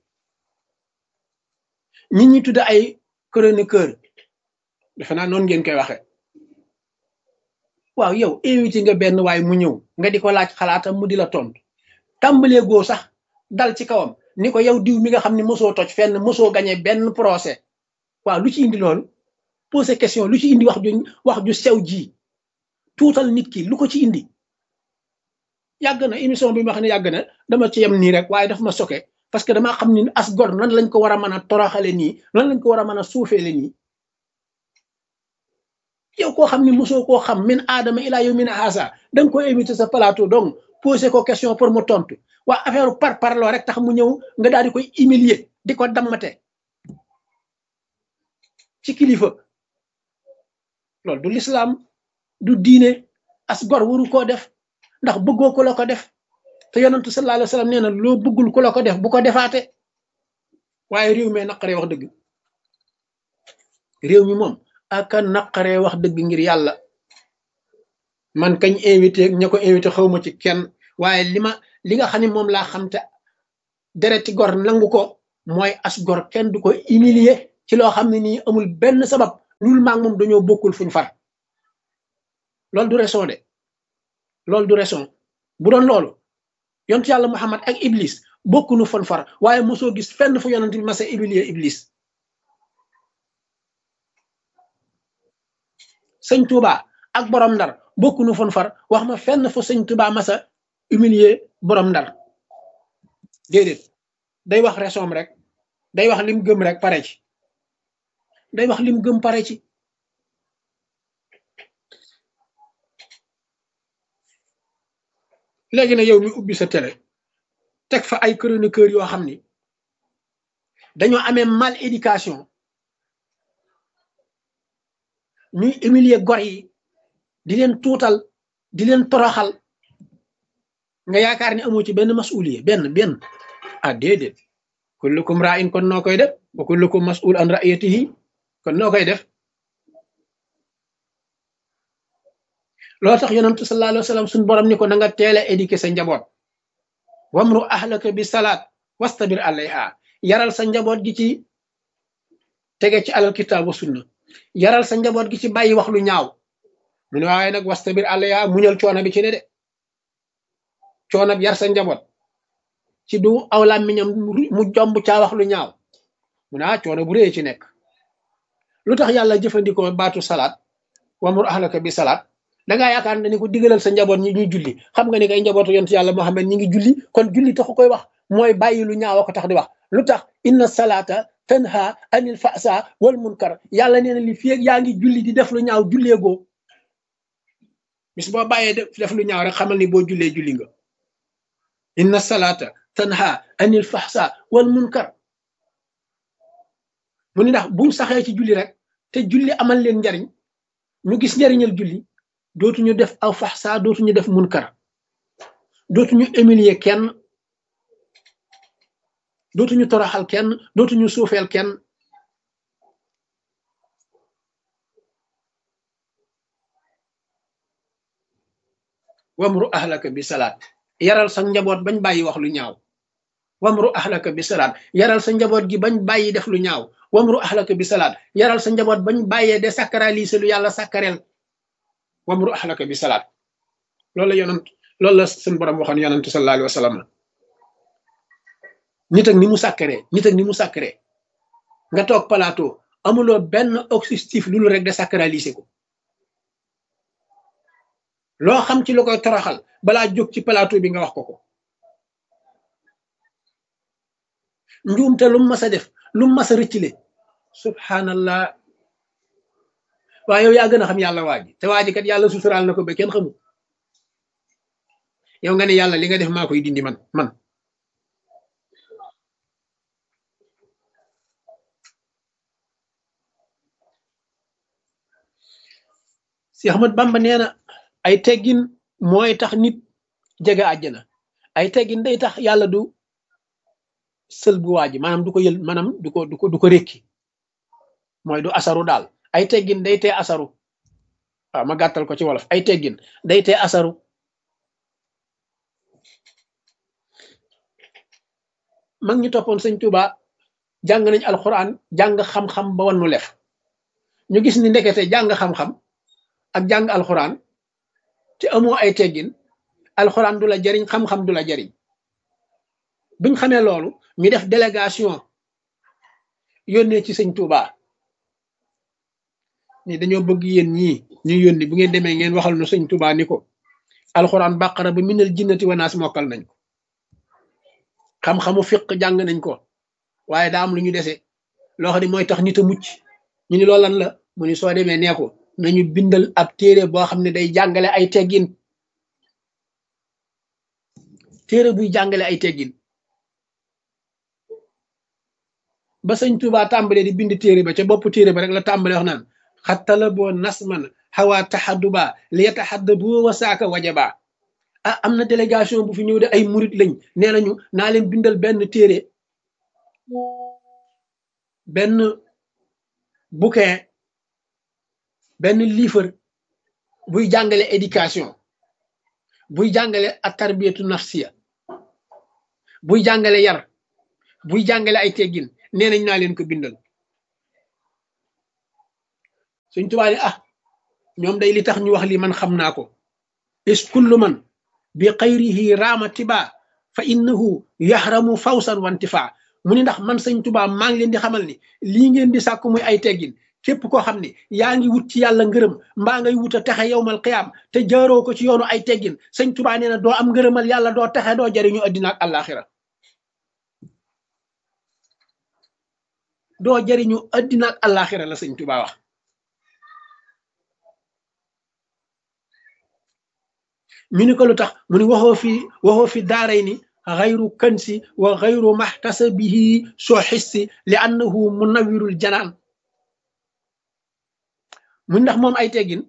ñi ñi tudd ay chroniqueur defe naa noonu ngeen koy waxe waaw yow invité nga benn waay mu ñëw nga di ko laaj xalaatam mu di la tontu tàmbalee goo sax dal ci kawam ni ko yow diw mi nga xam ne mosoo toj fenn mosoo gañe benn procès waaw lu ci indi loolu poser question lu ci indi wax ju sew ji tuutal nit ki lu ko ci indi yàgg na émission bi ma xam ne yàgg na dama ci yem nii rek waaye daf ma soke parce que damaa xam ni as gor nan lañ ko war a mën a toroxale nii nan lañ ko war a mën a suufeele nii yow koo xam ni mosoo koo xam min aadama ilaa yow min haasa da nga ko invité sa plateau donc posé ko question pour mu tontu waa affaire parloo rek tax mu ñëw nga daal di koy humilier di ko dammate ci kilifa loolu du l'islam du diine as gor waru koo def ndax bëggoo ko la ko def te yonentu sallallahu alayhi wa sallam nee na loo bëggul ku la ko def bu ko defaate waaye réew mi naqaree wax dëgg réew mi moom aka naqaree wax dëgg ngir yàlla man kañ invité ña ko invité xawma ci kenn waaye li nga xam ne moom laa xam te dereti gor nangu ko mooy as gor kenn du ko humilier ci loo xam ne nii amul benn sabab lul maag moom dañoo bokkul fuñ far loolu du raison de loolu du raison bu doon loolu yontu yàlla Muhammad ak Iblis bokkunu fon far waaye mosoo gis fenn fu yonent bi masa humilier iblis. sëñ Touba ak borom ndar bokkunu fon far wax ma fenn fu sëñ Touba masa humilier borom ndar déedéet day wax resoom rek day wax lim gëm rek pare ci day wax lim gëm pare ci. léegi na yow mi ubbi sa télé teg fa ay chroniqueur yoo xam ni dañoo amee mal éducation ñuy humilier gor yi di leen tuutal di leen toroxal nga yaakaar ni amoo ci benn masuliye benn ah déedéet kullukum ra'in kon noo koy def wa kullukum mas'ul an ra'iyatihi kon noo koy def. loo tax yonentu sallallahu alayhi wa sallam suñ borom ni ko na nga teel a éduquer sa njaboot wamru ahlaka bi salaat wastabir alayha yaral sa njaboot gi ci tege ci alal kitaab wa sunna yaral sa njaboot gi ci bàyyi wax lu ñaaw mu ne waaye nag wastabir alayha muñal coono bi ci ne de coono bi yar sa njaboot ci du aw làmmiñam mu jomb caa wax lu ñaaw mu ne coono bu rëy ci nekk. lu tax yàlla jëfandikoo baatu salaat wamru ahlaka bi salaat da ngaa yaakaar ne ni ko digalal sa njaboot ñi ñuy julli xam nga ni kay njabootu yonent yàlla Muhammad ñi ngi julli kon julli taxu koy wax mooy bàyyi lu ñaaw ko tax di wax. lu tax inna salaata tanha anil fasa wal munkar yàlla nee na li fi ak yaa ngi julli di def lu ñaaw julleegoo bis boo bàyyee def lu ñaaw rek xamal ni boo jullee julli nga. inna salaata tanha anil fasa wal munkar mu ni ndax buñ saxee ci julli rek te julli amal leen njariñ ñu gis njariñal julli dootuñu def aw faxsa dootuñu def munkar dootuñu humilier kenn dootuñu toroxal kenn dootuñu suufeel kenn. wamru ahlaka bi salaat yaral sa njaboot bañ bàyyi wax lu ñaaw wamru ahlaka bi salaat yaral sa njaboot gi bañ bàyyi def lu ñaaw wamru ahlaka bi salaat yaral sa njaboot bañ bàyyee désacraliser lu yàlla sàkkareel wamru ahlaka bi salaat loolu la yonent loolu la suñ borom waxoon yonent sallallahu alayhi wa sallam. nit ak ni mu sàkkaree nga toog plateau amuloo benn objectif lu rek désacraliser ko loo xam ci lu koy toroxal balaa jóg ci plateau bi nga wax ko njuumte lu mu mas a def lu mu mas a rëccile subhanallah waaye yow yaa gën a xam yàlla waa ji te waa ji kat yàlla suturaal na ko ba kenn xamul yow nga ne yàlla li nga def maa koy dindi man si Ahmad Bamba nee na ay teggin mooy tax nit jege àjjana ay teggin day tax yàlla du sël bu waa ji maanaam du ko yël maanaam du ko rékki mooy du asaru daal ay teggin day tee asaru waaw ma gàttal ko ci wolof ay teggin day tee asaru mag ñi toppoon sëñ Tuuba jàng nañ alxuraan jàng xam-xam ba wannu lef ñu gis ni ndekete jàng xam-xam ak jàng alxuraan te amoo ay teggin alxuraan du la jariñ xam-xam du la jariñ biñ xamee loolu ñu def délégation yónnee ci sëñ Tuuba ni dañoo bëgg yéen ñii ñu yónni bu ngeen demee ngeen waxal nu sëñ Tuuba ni ko alxuraan bàqara ba minal jinnati wa naas mokkal nañ ko xam-xamu fiq jàng nañ ko waaye daa am lu ñu dese loo xam ne mooy tax nit a mucc ñu ni loolu lan la mu ni soo demee nee ko nañu bindal ab téere boo xam ne day jàngale ay teggin téere buy jàngale ay teggin ba sëñ Tuuba tàmbalee di bind téere ba ca bopp téere ba rek la tàmbalee wax naan xattala boo nasman xawaa taxadduba li yataxaddabu wa saaka wajaba ah am na délégation bu fi ñëw de ay murit lañ nee nañu naa leen bindal benn téere benn bouquin benn livre buy jàngale éducation buy jàngale ak tarbiyatu nafsiya buy jàngale yar buy jàngale ay teggin nee nañ naa leen ko bindal Sëñ Tuubaa ne ñoom day li tax ñu wax li man xam naa ko is kullu man bi xayrihi raama tiba fa innahu yaxramu fawsan wa intifaa mu ni ndax man sëñ Tuubaa maa ngi leen di xamal ni lii ngeen di sàkku muy ay teggin képp koo xam ne yaa ngi wut ci yàlla ngërëm mbaa ngay wut a texe yowmal qiyaam te jaaroo ko ci yoonu ay teggin sëñ Tuubaa nee na doo am ngërëmal yàlla doo texe doo jariñu addina ak àllaaxira doo jariñu addina ak àllaaxira la sëñ Tuubaa wax ñu ni ko lu tax mu ni waxoo fi daaray ni xayru kansi wa xayru maxtasabihi soo xissi li annahu munawirul janaan mu ndax moom ay teggin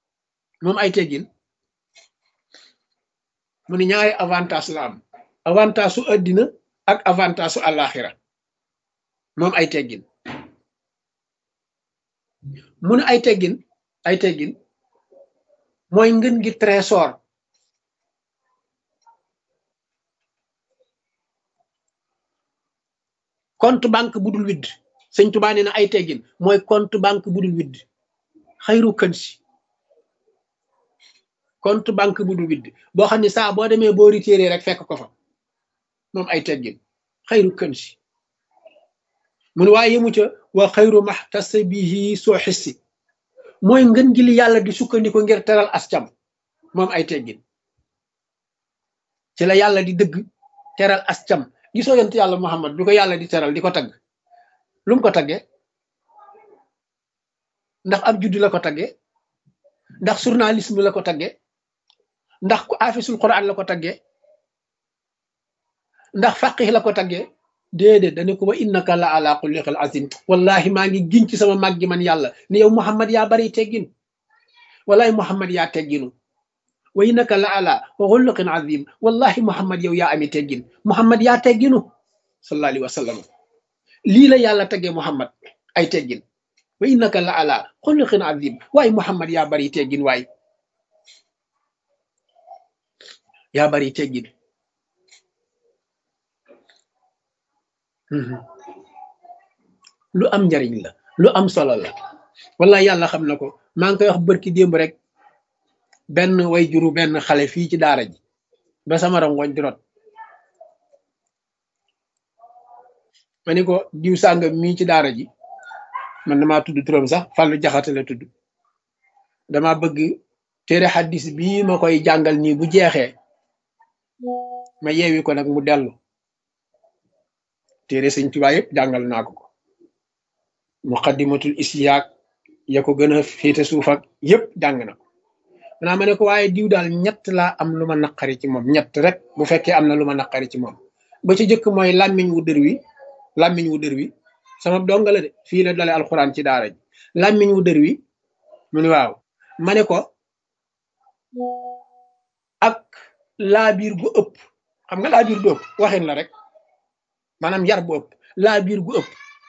mu ni ñaari avantage la am avantage su addina ak avantage su àllaaxira moom ay teggin mu ne ay teggin mooy ngën gi trésor compte banque bu dul widd sëñ Tuubaa nee na ay teggin mooy compte banque bu dul widd xayru kansi compte banque bu dul widd boo xam ne saa boo demee boo retiré rek fekk ko fa moom ay teggin xayru kansi mu ne waaye yemu ca wa xayru maxtasabihi soo xissi mooy ngën gi li yàlla di sukkandiku ngir teral ascam moom ay teggin ci la yàlla di dëgg teral ascam gisoo yonent yàlla Muhammad bi ko yàlla di teral di ko tagg lu mu ko taggee ndax ab juddu la ko taggee ndax journalisme la ko taggee ndax ku afisul quran la ko taggee ndax faqih la ko taggee déedéet dane ko wa innaka la ala xulliqil azim wallahi maa ngi giñ ci sama màggi man yàlla ni yow Muhammad yaa bari teggin wallahi Muhammad yaa tegginu wa innaka la ala xulliqin azim wallahi Muhammad yow yaa ami teggin Muhammad yaa tegginu sallallahu alayhi wa sallam lii la yàlla taggee Muhammad ay teggin wa innaka la ala xulliqin azim waaye Muhammad yaa bari teggin waay yaa bari teggin lu am njariñ la lu am solo la wallahi yàlla xam na ko maa ngi koy wax bërki démb rek benn way juru benn xale fii ci daara ji ba sama rangoñ di rot ma ni ko diw sàngam mii ci daara ji man damaa tudd turam sax Fàllu Jaxate la tudd dama bëgg téere xaddis bii ma koy jàngal nii bu jeexee ma yeewi ko nag mu dellu téere sëñ Tuubaa yëpp jàngal naa ko muqaddimatul isyaaq ya ko gën a féete suuf ak yëpp jàng na ko manaa ma ne ko waaye diw daal ñett laa am lu ma naqari ci moom ñett rek bu fekkee am na lu ma naqari ci moom ba ci jëkk mooy làmmiñ wu dër wi sama donga la de fii la dale alxuraan ci daara ji làmmiñ wu dër wi mu ni waaw ma ne ko ak laabiir gu ëpp xam nga laabiir gu ëpp waxin la rek maanaam yar bu ëpp laabiir gu ëpp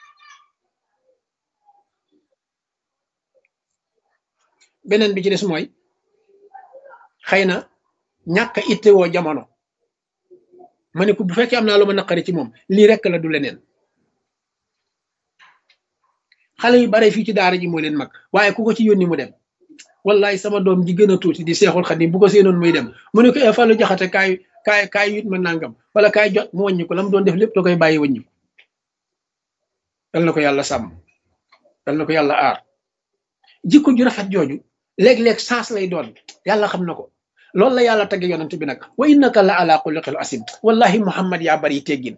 beneen bi ci des mooy xëy na ñàkk a ittewoo jamono ma ne ko bu fekkee am naa lu ma naqari ci moom lii rek la du leneen xale yu bare fii ci daara ji moo leen mag waaye ku ko ci yónni mu dem wallahi sama doom ji gën a tuuti di Seexul Xadim bu ko seenoon muy dem mu ne ko Fàllu Jaxate kaay yit ma nangam wala kaay jot mu wàññi ko la mu doon def lépp da koy bàyyi wàññi ko yal na ko yàlla sàmm yal na ko yàlla aar jikko ju rafet jooju léeg-léeg saas lay doon yàlla xam na ko loolu la yàlla tagge yonent bi nag wa innaka la ala xuluqil asim wallahi Muhammad yaa bari teggin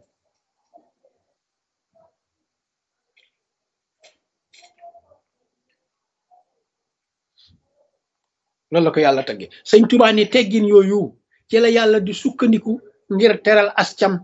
loolu la ko yàlla tagge sëñ Tuubaa ni teggin yooyu ci la yàlla di sukkandiku ngir teral ascam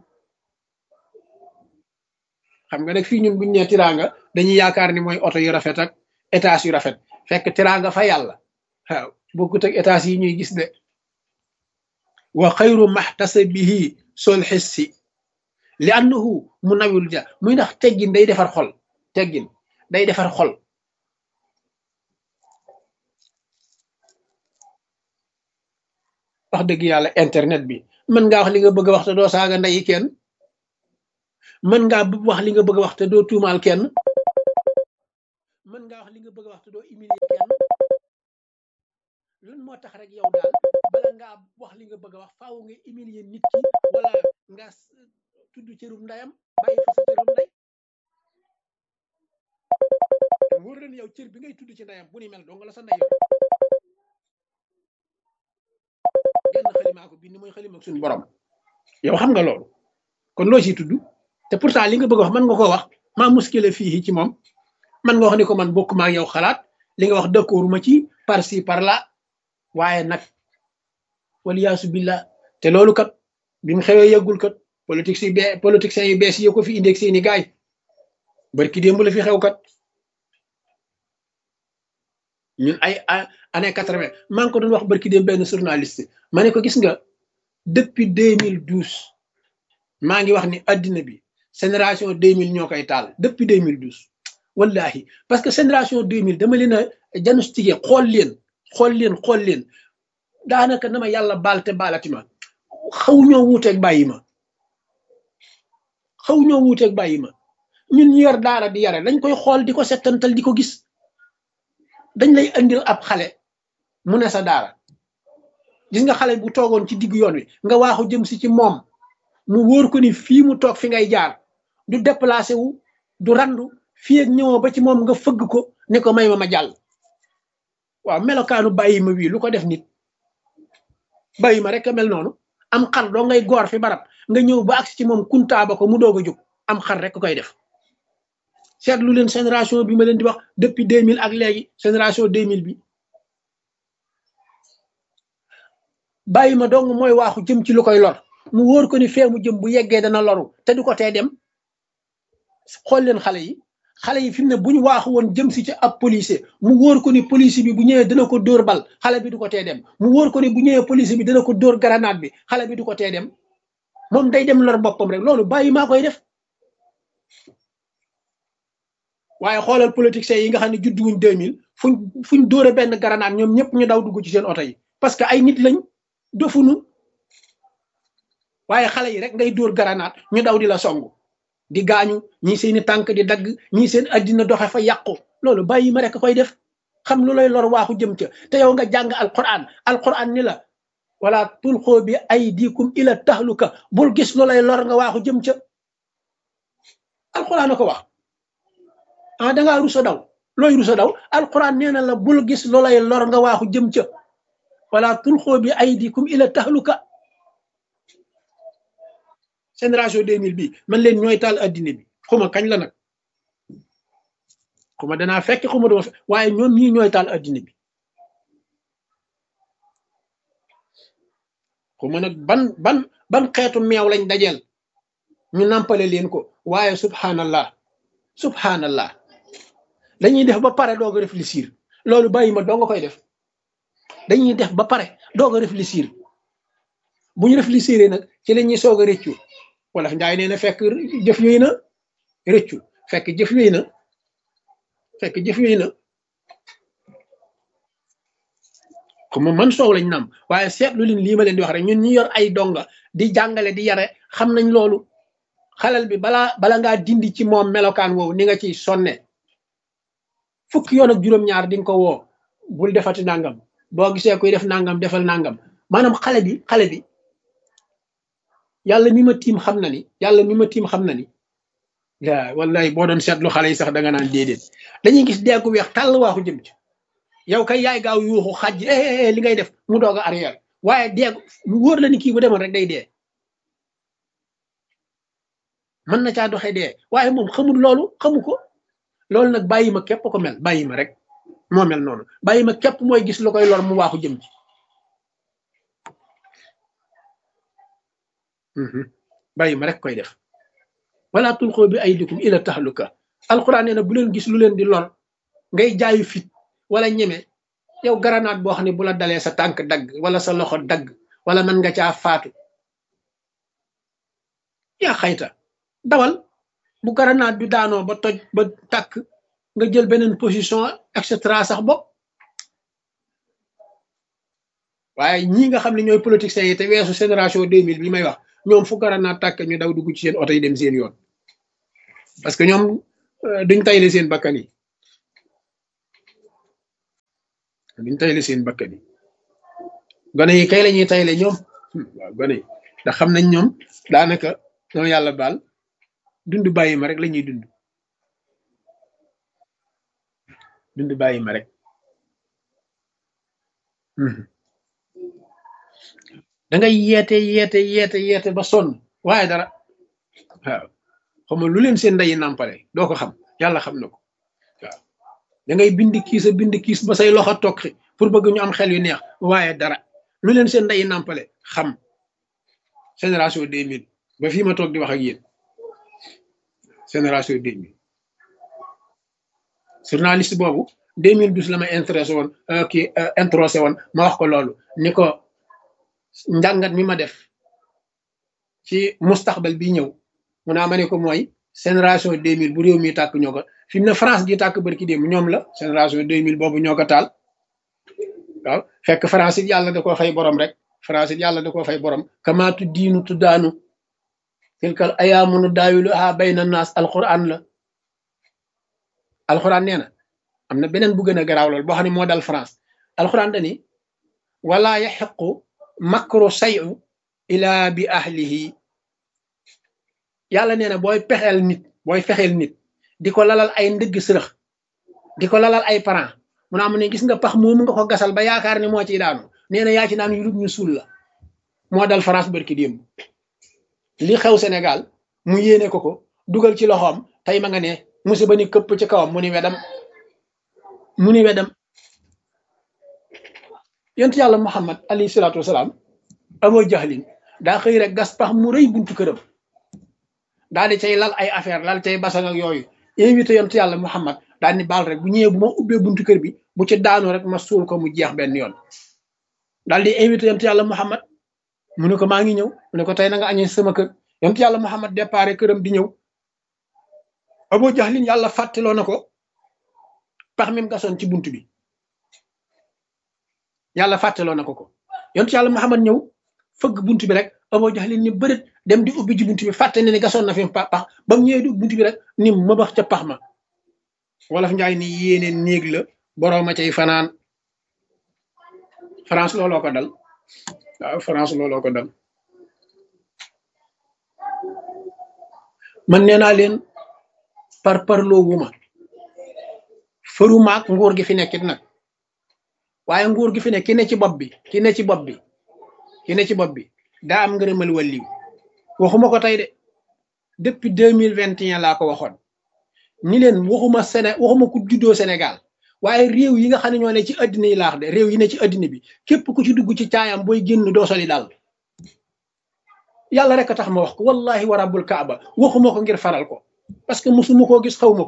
xam nga nag fii ñun buñ nee tiraanga dañuy yaakaar ni mooy oto yu rafet ak étage yu rafet fekk tiraanga fa yàlla waaw bokkut ak étage yi ñuy gis de wa xayru maxtasabihi sol xissi li annahu mu nawil ja muy ndax teggin day defar xol teggin day defar xol wax dëgg yàlla internet bi mën ngaa wax li nga bëgg a wax te doo saaga ndeyi kenn mën ngaa wax li nga bëgg a wax te doo tuumaal kenn mën ngaa wax li nga bëgg a wax te doo humilier kenn lan moo tax rek yow daal bala ngaa wax li nga bëgg a wax faaw nga humilier nit ki wala nga tudd cërum ndayam bàyyi fa sa cërum nday wóor leen yow cër bi ngay tudd ci ndayam bu ni mel dong la sa nday yor genn xalimaa ko bind mooy xalima ak suñu borom yow xam nga loolu kon loo ciy tudd te pourtant li nga bëgg wax mën nga koo wax maa muskile fii ci moom man nga wax ni ko man bokk maa yow xalaat li nga wax d'accord ma ci par ci par là waaye nag waliyaasu billah te loolu kat bi mu xewee yëggul kat politiciens yu bees yi ko fi indee ak seeni gaay barki démb la fi xew kat ñun ay année 80 maa ngi ko doon wax barki démb benn journaliste ma ne ko gis nga depuis 2012 maa ngi wax ni addina bi génération 2000 ñoo koy taal depuis 2012 wallahi parce que génération 2000 dama leen a diagnostiqué xool leen daanaka na ma yàlla baal te baalati ma xaw ñoo wuuteeg bàyyi ma ñun ñu yor daara di yare dañ koy xool di ko settantal di ko gis dañ lay andil ab xale mu ne sa daara gis nga xale bu toogoon ci diggu yoon wi nga waaxu jëm si ci moom mu wóor ko ni fii mu toog fi ngay jaar du déplacé wu du randu fii ak ñëwoo ba ci moom nga fëgg ko ne ko may ma jàll waaw melokaanu bàyyi ma wii lu ko def nit bàyyi ma rek a mel noonu am xar doo ngay goor fi barab nga ñëw ba agsi ci moom kuntaaba ko mu doog a jóg am xar rek koy def seetlu leen génération bi ma leen di wax depuis 2000 ak léegi génération 2000 bi bàyyi ma dong mooy waaxu jëm ci lu koy lor mu wóor ko ni fee mu jëm bu yeggee dana loru te du ko tee dem xool leen xale yi fi mu ne bu ñu waaxu woon jëm si ci ab policier mu wóor ko ni policier bi bu ñëwee dana ko dóor bal xale bi du ko tee dem mu wóor ko ni bu ñëwee policier bi dana ko dóor grenade bi xale bi du ko tee dem moom day dem lor boppam rek loolu bàyyi maa koy def waaye xoolal politiciens yi nga xam ne juddu wuñ 2000 fuñ dóore benn grenade ñoom ñëpp ñu daw dugg ci seen oto yi parce que ay nit lañ dofunu waaye xale yi rek ngay dóor grenade ñu daw di la songu di gaañu ñii seeni tànk di dagg ñii seen addina doxe fa yàqu loolu bàyyi ma rek koy def xam lu lay lor waaxu jëm ca te yow nga jàng alquran ni la wala tulxoo bi aydikum ila tahluka bul gis lu lay lor nga waaxu jëm ca alquran a ko wax dangaa rusa daw looy rusa daw alquran nee na la bul gis lu lay lor nga waaxu jëm ca wala tulxoo bi aydikum ila tahluka génération 2000 bi man leen ñooy taal addina bi xuma kañ la nag xuma danaa fekk xuma dama fekk waaye ñoom ñii ñooy taal addina bi xuma nag ban xeetu meew lañ dajeel ñu nampale leen ko waaye subhanallah dañuy def ba pare doog a réfléchir loolu bàyyi ma doo nga koy def dañuy def ba pare doog a réfléchir bu ñu réfléchir nag ci la ñuy soog a rëccu wala njaay nee na fekk jëf yooyu na rëccu fekk jëf yooyu na comme man soow lañ nam waaye seetlu leen lii ma leen di wax rek ñun ñu yor ay donga di jàngale di yare xam nañ loolu xalal bi bala ngaa dindi ci moom melokaan woowu ni nga ciy sonne fukki yoon ak juróom-ñaar di nga ko woo bul defati nangam boo gisee kuy def nangam defal nangam maanaam xale bi yàlla mi ma tiim xam na ni wallahi boo doon seetlu xale yi sax da nga naan déedéet dañuy gis deeku weex tàll waaxu jëm ci yow kay yaay gaaw yuuxu xaj li ngay def mu doog a arrière waaye deegu mu wóor la ni kii bu demoon rek day dee mën na caa doxee dee waaye moom xamul xamu ko loolu nag bàyyi ma képp ko mel bàyyi ma rek moo mel noonu bàyyi ma képp mooy gis lu koy lor mu waaxu jëm ci bàyyi ma rek koy def wala tulxoo bi aydikum ila tahluka alquran nee na bu leen gis lu leen di lor ngay jaayu fit wala ñeme yow garanaat boo xam ne bu la dalee sa tànk dagg wala sa loxo dagg wala mën nga caa faatu yaa xayta dawal bu garanaat bi daanoo ba toj ba tàkk nga jël beneen position et cetera sax bopp waaye ñii nga xam ne ñooy politiciens yi te weesu génération 2000 bi may wax ñoom fu garanaat tàkk ñu daw dugg ci seen oto yi dem seen yoon parce que ñoom duñ tayle seen bakkan yi gone yi kay la ñuy tayle ñoom waaw gone yi ndax xam nañ ñoom daanaka ñoo yàlla baal dund bàyyi ma rek la ñuy dund bàyyi ma rek. da ngay yeete ba sonn waaye dara. waaw xam nga lu leen seen ndeyi nàmpale doo ko xam yàlla xam na ko. waaw da ngay bind kiis ba say loxo tokki pour bëgg ñu am xel yu neex waaye dara lu leen seen ndeyi nàmpale xam. génération 2000 ba fii ma toog di wax ak yéen génération 2000 journaliste boobu 2012 la ma intéressé woon introsé woon ma wax ko loolu ni ko njàngat mi ma def ci mustaxbal bi ñëw mu naa ma ne ko mooy génération 2000 bu réew mi tàkk ñoo ko fi mu ne France gi tàkk barki démb ñoom la génération 2000 boobu ñoo ko taal. waaw fekk France it yàlla da koo fay borom rek France it yàlla da koo fay borom kamaatu diinu tuddaanu tilkal ayaamunu daawiluha bayna naas alquran la. alquran nee na am na beneen bu gën a garaaw lool boo xam ne moo dal France alquran dani wala yaxiqu makru sayu ila bi ahlihi. yàlla nee na booy fexeel nit di ko lalal ay ndëgg sërëx di ko lalal ay parents mu naa mu ne gis nga pax moomu nga ko gasal ba yaakaar ne moo ciy daanu nee na yaa ci naan yulub ñu suul la. moo dal France barki démb li xew Sénégal mu yéene ko dugal ci loxoom tey ma nga ne musiba ni këpp ci kawam mu ni wedam yonent yàlla Muhammad alayhi salaatu wasalaam Abu Jahlin daa xëy rek gas pax mu rëy buntu këram daal di cay lal ay affaire lal cay basan ak yooyu invité yonent yàlla Muhammad daal ni baal rek bu ñëwee bu ma ubbee buntu kër bi bu ci daanu rek ma suul ko mu jeex benn yoon. daal di invité yonent yàlla Muhammad mu ne ko maa ngi ñëw mu ne ko tey na nga añee sama kër yonent yàlla Muhammad déparé këram di ñëw. Abu Jahlin yàlla fàttaloo na ko pax mi mu gasoon ci buntu bi yàlla fàttaloo na ko yonent yàlla Muhammad ñëw fëgg buntu bi rek Abu Jahlin ni bërët dem di ubbi ji buntu bi fàtte ne gasoon na fi pax ba mu ñëwee di buntu bi rek ni ma bax ca pax ma. wolof njaay ni yéene néeg la boroom a cay fanaan. France looloo ko dal waaw France looloo ko dal. man nee naa leen parloo wuma fërumaak nguur gi fi nekkit nag waaye nguur gi fi nekk ki ne ci bopp bi daa am ngërëmal wàlliw waxuma ko tey de depuis 2021 laa ko waxoon ni leen waxuma ku juddoo Sénégal waaye réew yi nga xam ne ñoo ne ci addina yi laax de réew yi ne ci addina bi képp ku ci dugg ci caayam booy génn doo soli daal yàlla rek a tax ma wax ko wallahi wa rabbul kaaba waxuma ko ngir faral ko parce que musuma koo gis xawma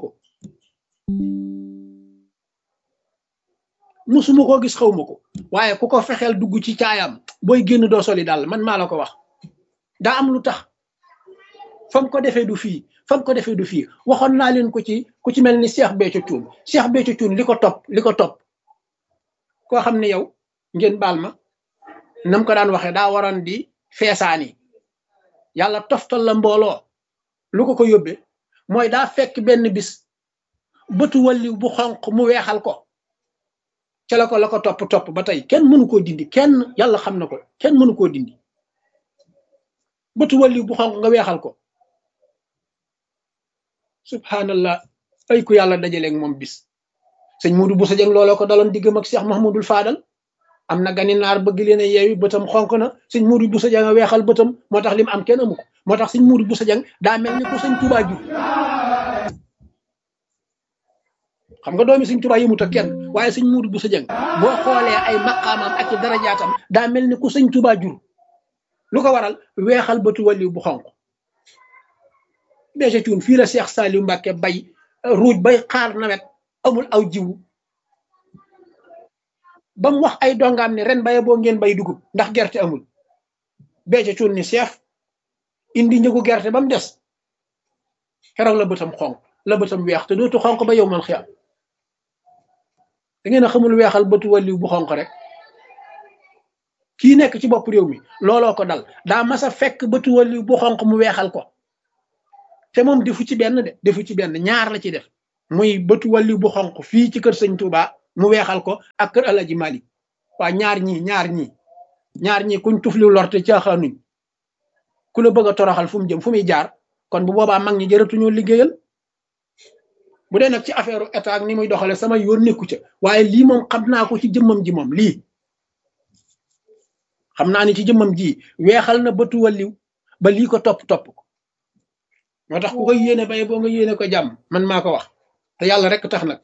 ko waaye ku ko fexeel dugg ci caayam booy génn doo soli daal man maa la ko wax daa am lu tax fam ko defee du fii waxoon naa leen ko ci ku ci mel ni Cheikh Béthio Thioune li ko topp koo xam ne yow ngeen baal ma nam ko daan waxee daa waroon di feesaani yàlla toftal la mbooloo lu ko yóbbee mooy daa fekk benn bis bëtu walliw bu xonq mu weexal ko ca la ko topp ba tey kenn mënu koo dindi kenn yàlla xam na ko kenn mënu koo dindi bëtu walliw bu xonq nga weexal ko subhanallah ay ku yàlla dajaleeg moom bis sëñ Modou Bousso Dieng looloo ko daloon diggam ak Cheikh Mahmoudul Fadal am na gani naar bëgg leen a yeewi bëtam xonk na sëñ Modou Bousso Dieng a weexal bëtam moo tax li mu am kenn amu ko moo tax sëñ Modou Bousso Dieng daa mel ni ko sëñ Touba jur xam nga doomi sëñ Touba yëmut ak kenn waaye sëñ Modou Bousso Dieng boo xoolee ay maqaamam ak darajaatam daa mel ni ku sëñ Touba jur lu ko waral weexal bëtu waliw bu xonk Béthio Thioune fii la Cheikh Saliou Mbacké bay ruuj bay xaar nawet amul aw jiwu ba mu wax ay dongaam ne ren baye boo ngeen bay dugub ndax gerte amul Béthio Thioune ni chef indi njëgu gerte ba mu des keroog la bëtam xonk la bëtam weex te dootu xonk ba yow man xiyam da ngeen a xamul weexal bëtu waliw bu xonk rek kii nekk ci bopp réew mi looloo ko dal daa mas a fekk bëtu waliw bu xonk mu weexal ko te moom defu ci benn ñaar la ci def muy bëtu waliw bu xonk fii ci kër sëñ Touba mu weexal ko ak kër Alaji Malik waa ñaar ñi kuñ tufli lorte caaxaanuñ ku la bëgg a toroxal fu mu jëm fu muy jaar kon bu boobaa mag ñi jëratuñoo liggéeyal bu dee nag ci affaire état ak ni muy doxale sama yoon nekku ca waaye lii moom xam naa ko ci jëmmam ji moom lii xam naa ni ci jëmmam ji weexal na bëtu wàlliw ba lii ko topp ko moo tax ku koy yéene bay boo nga yéene ko jàmm man maa ko wax te yàlla rek tax nag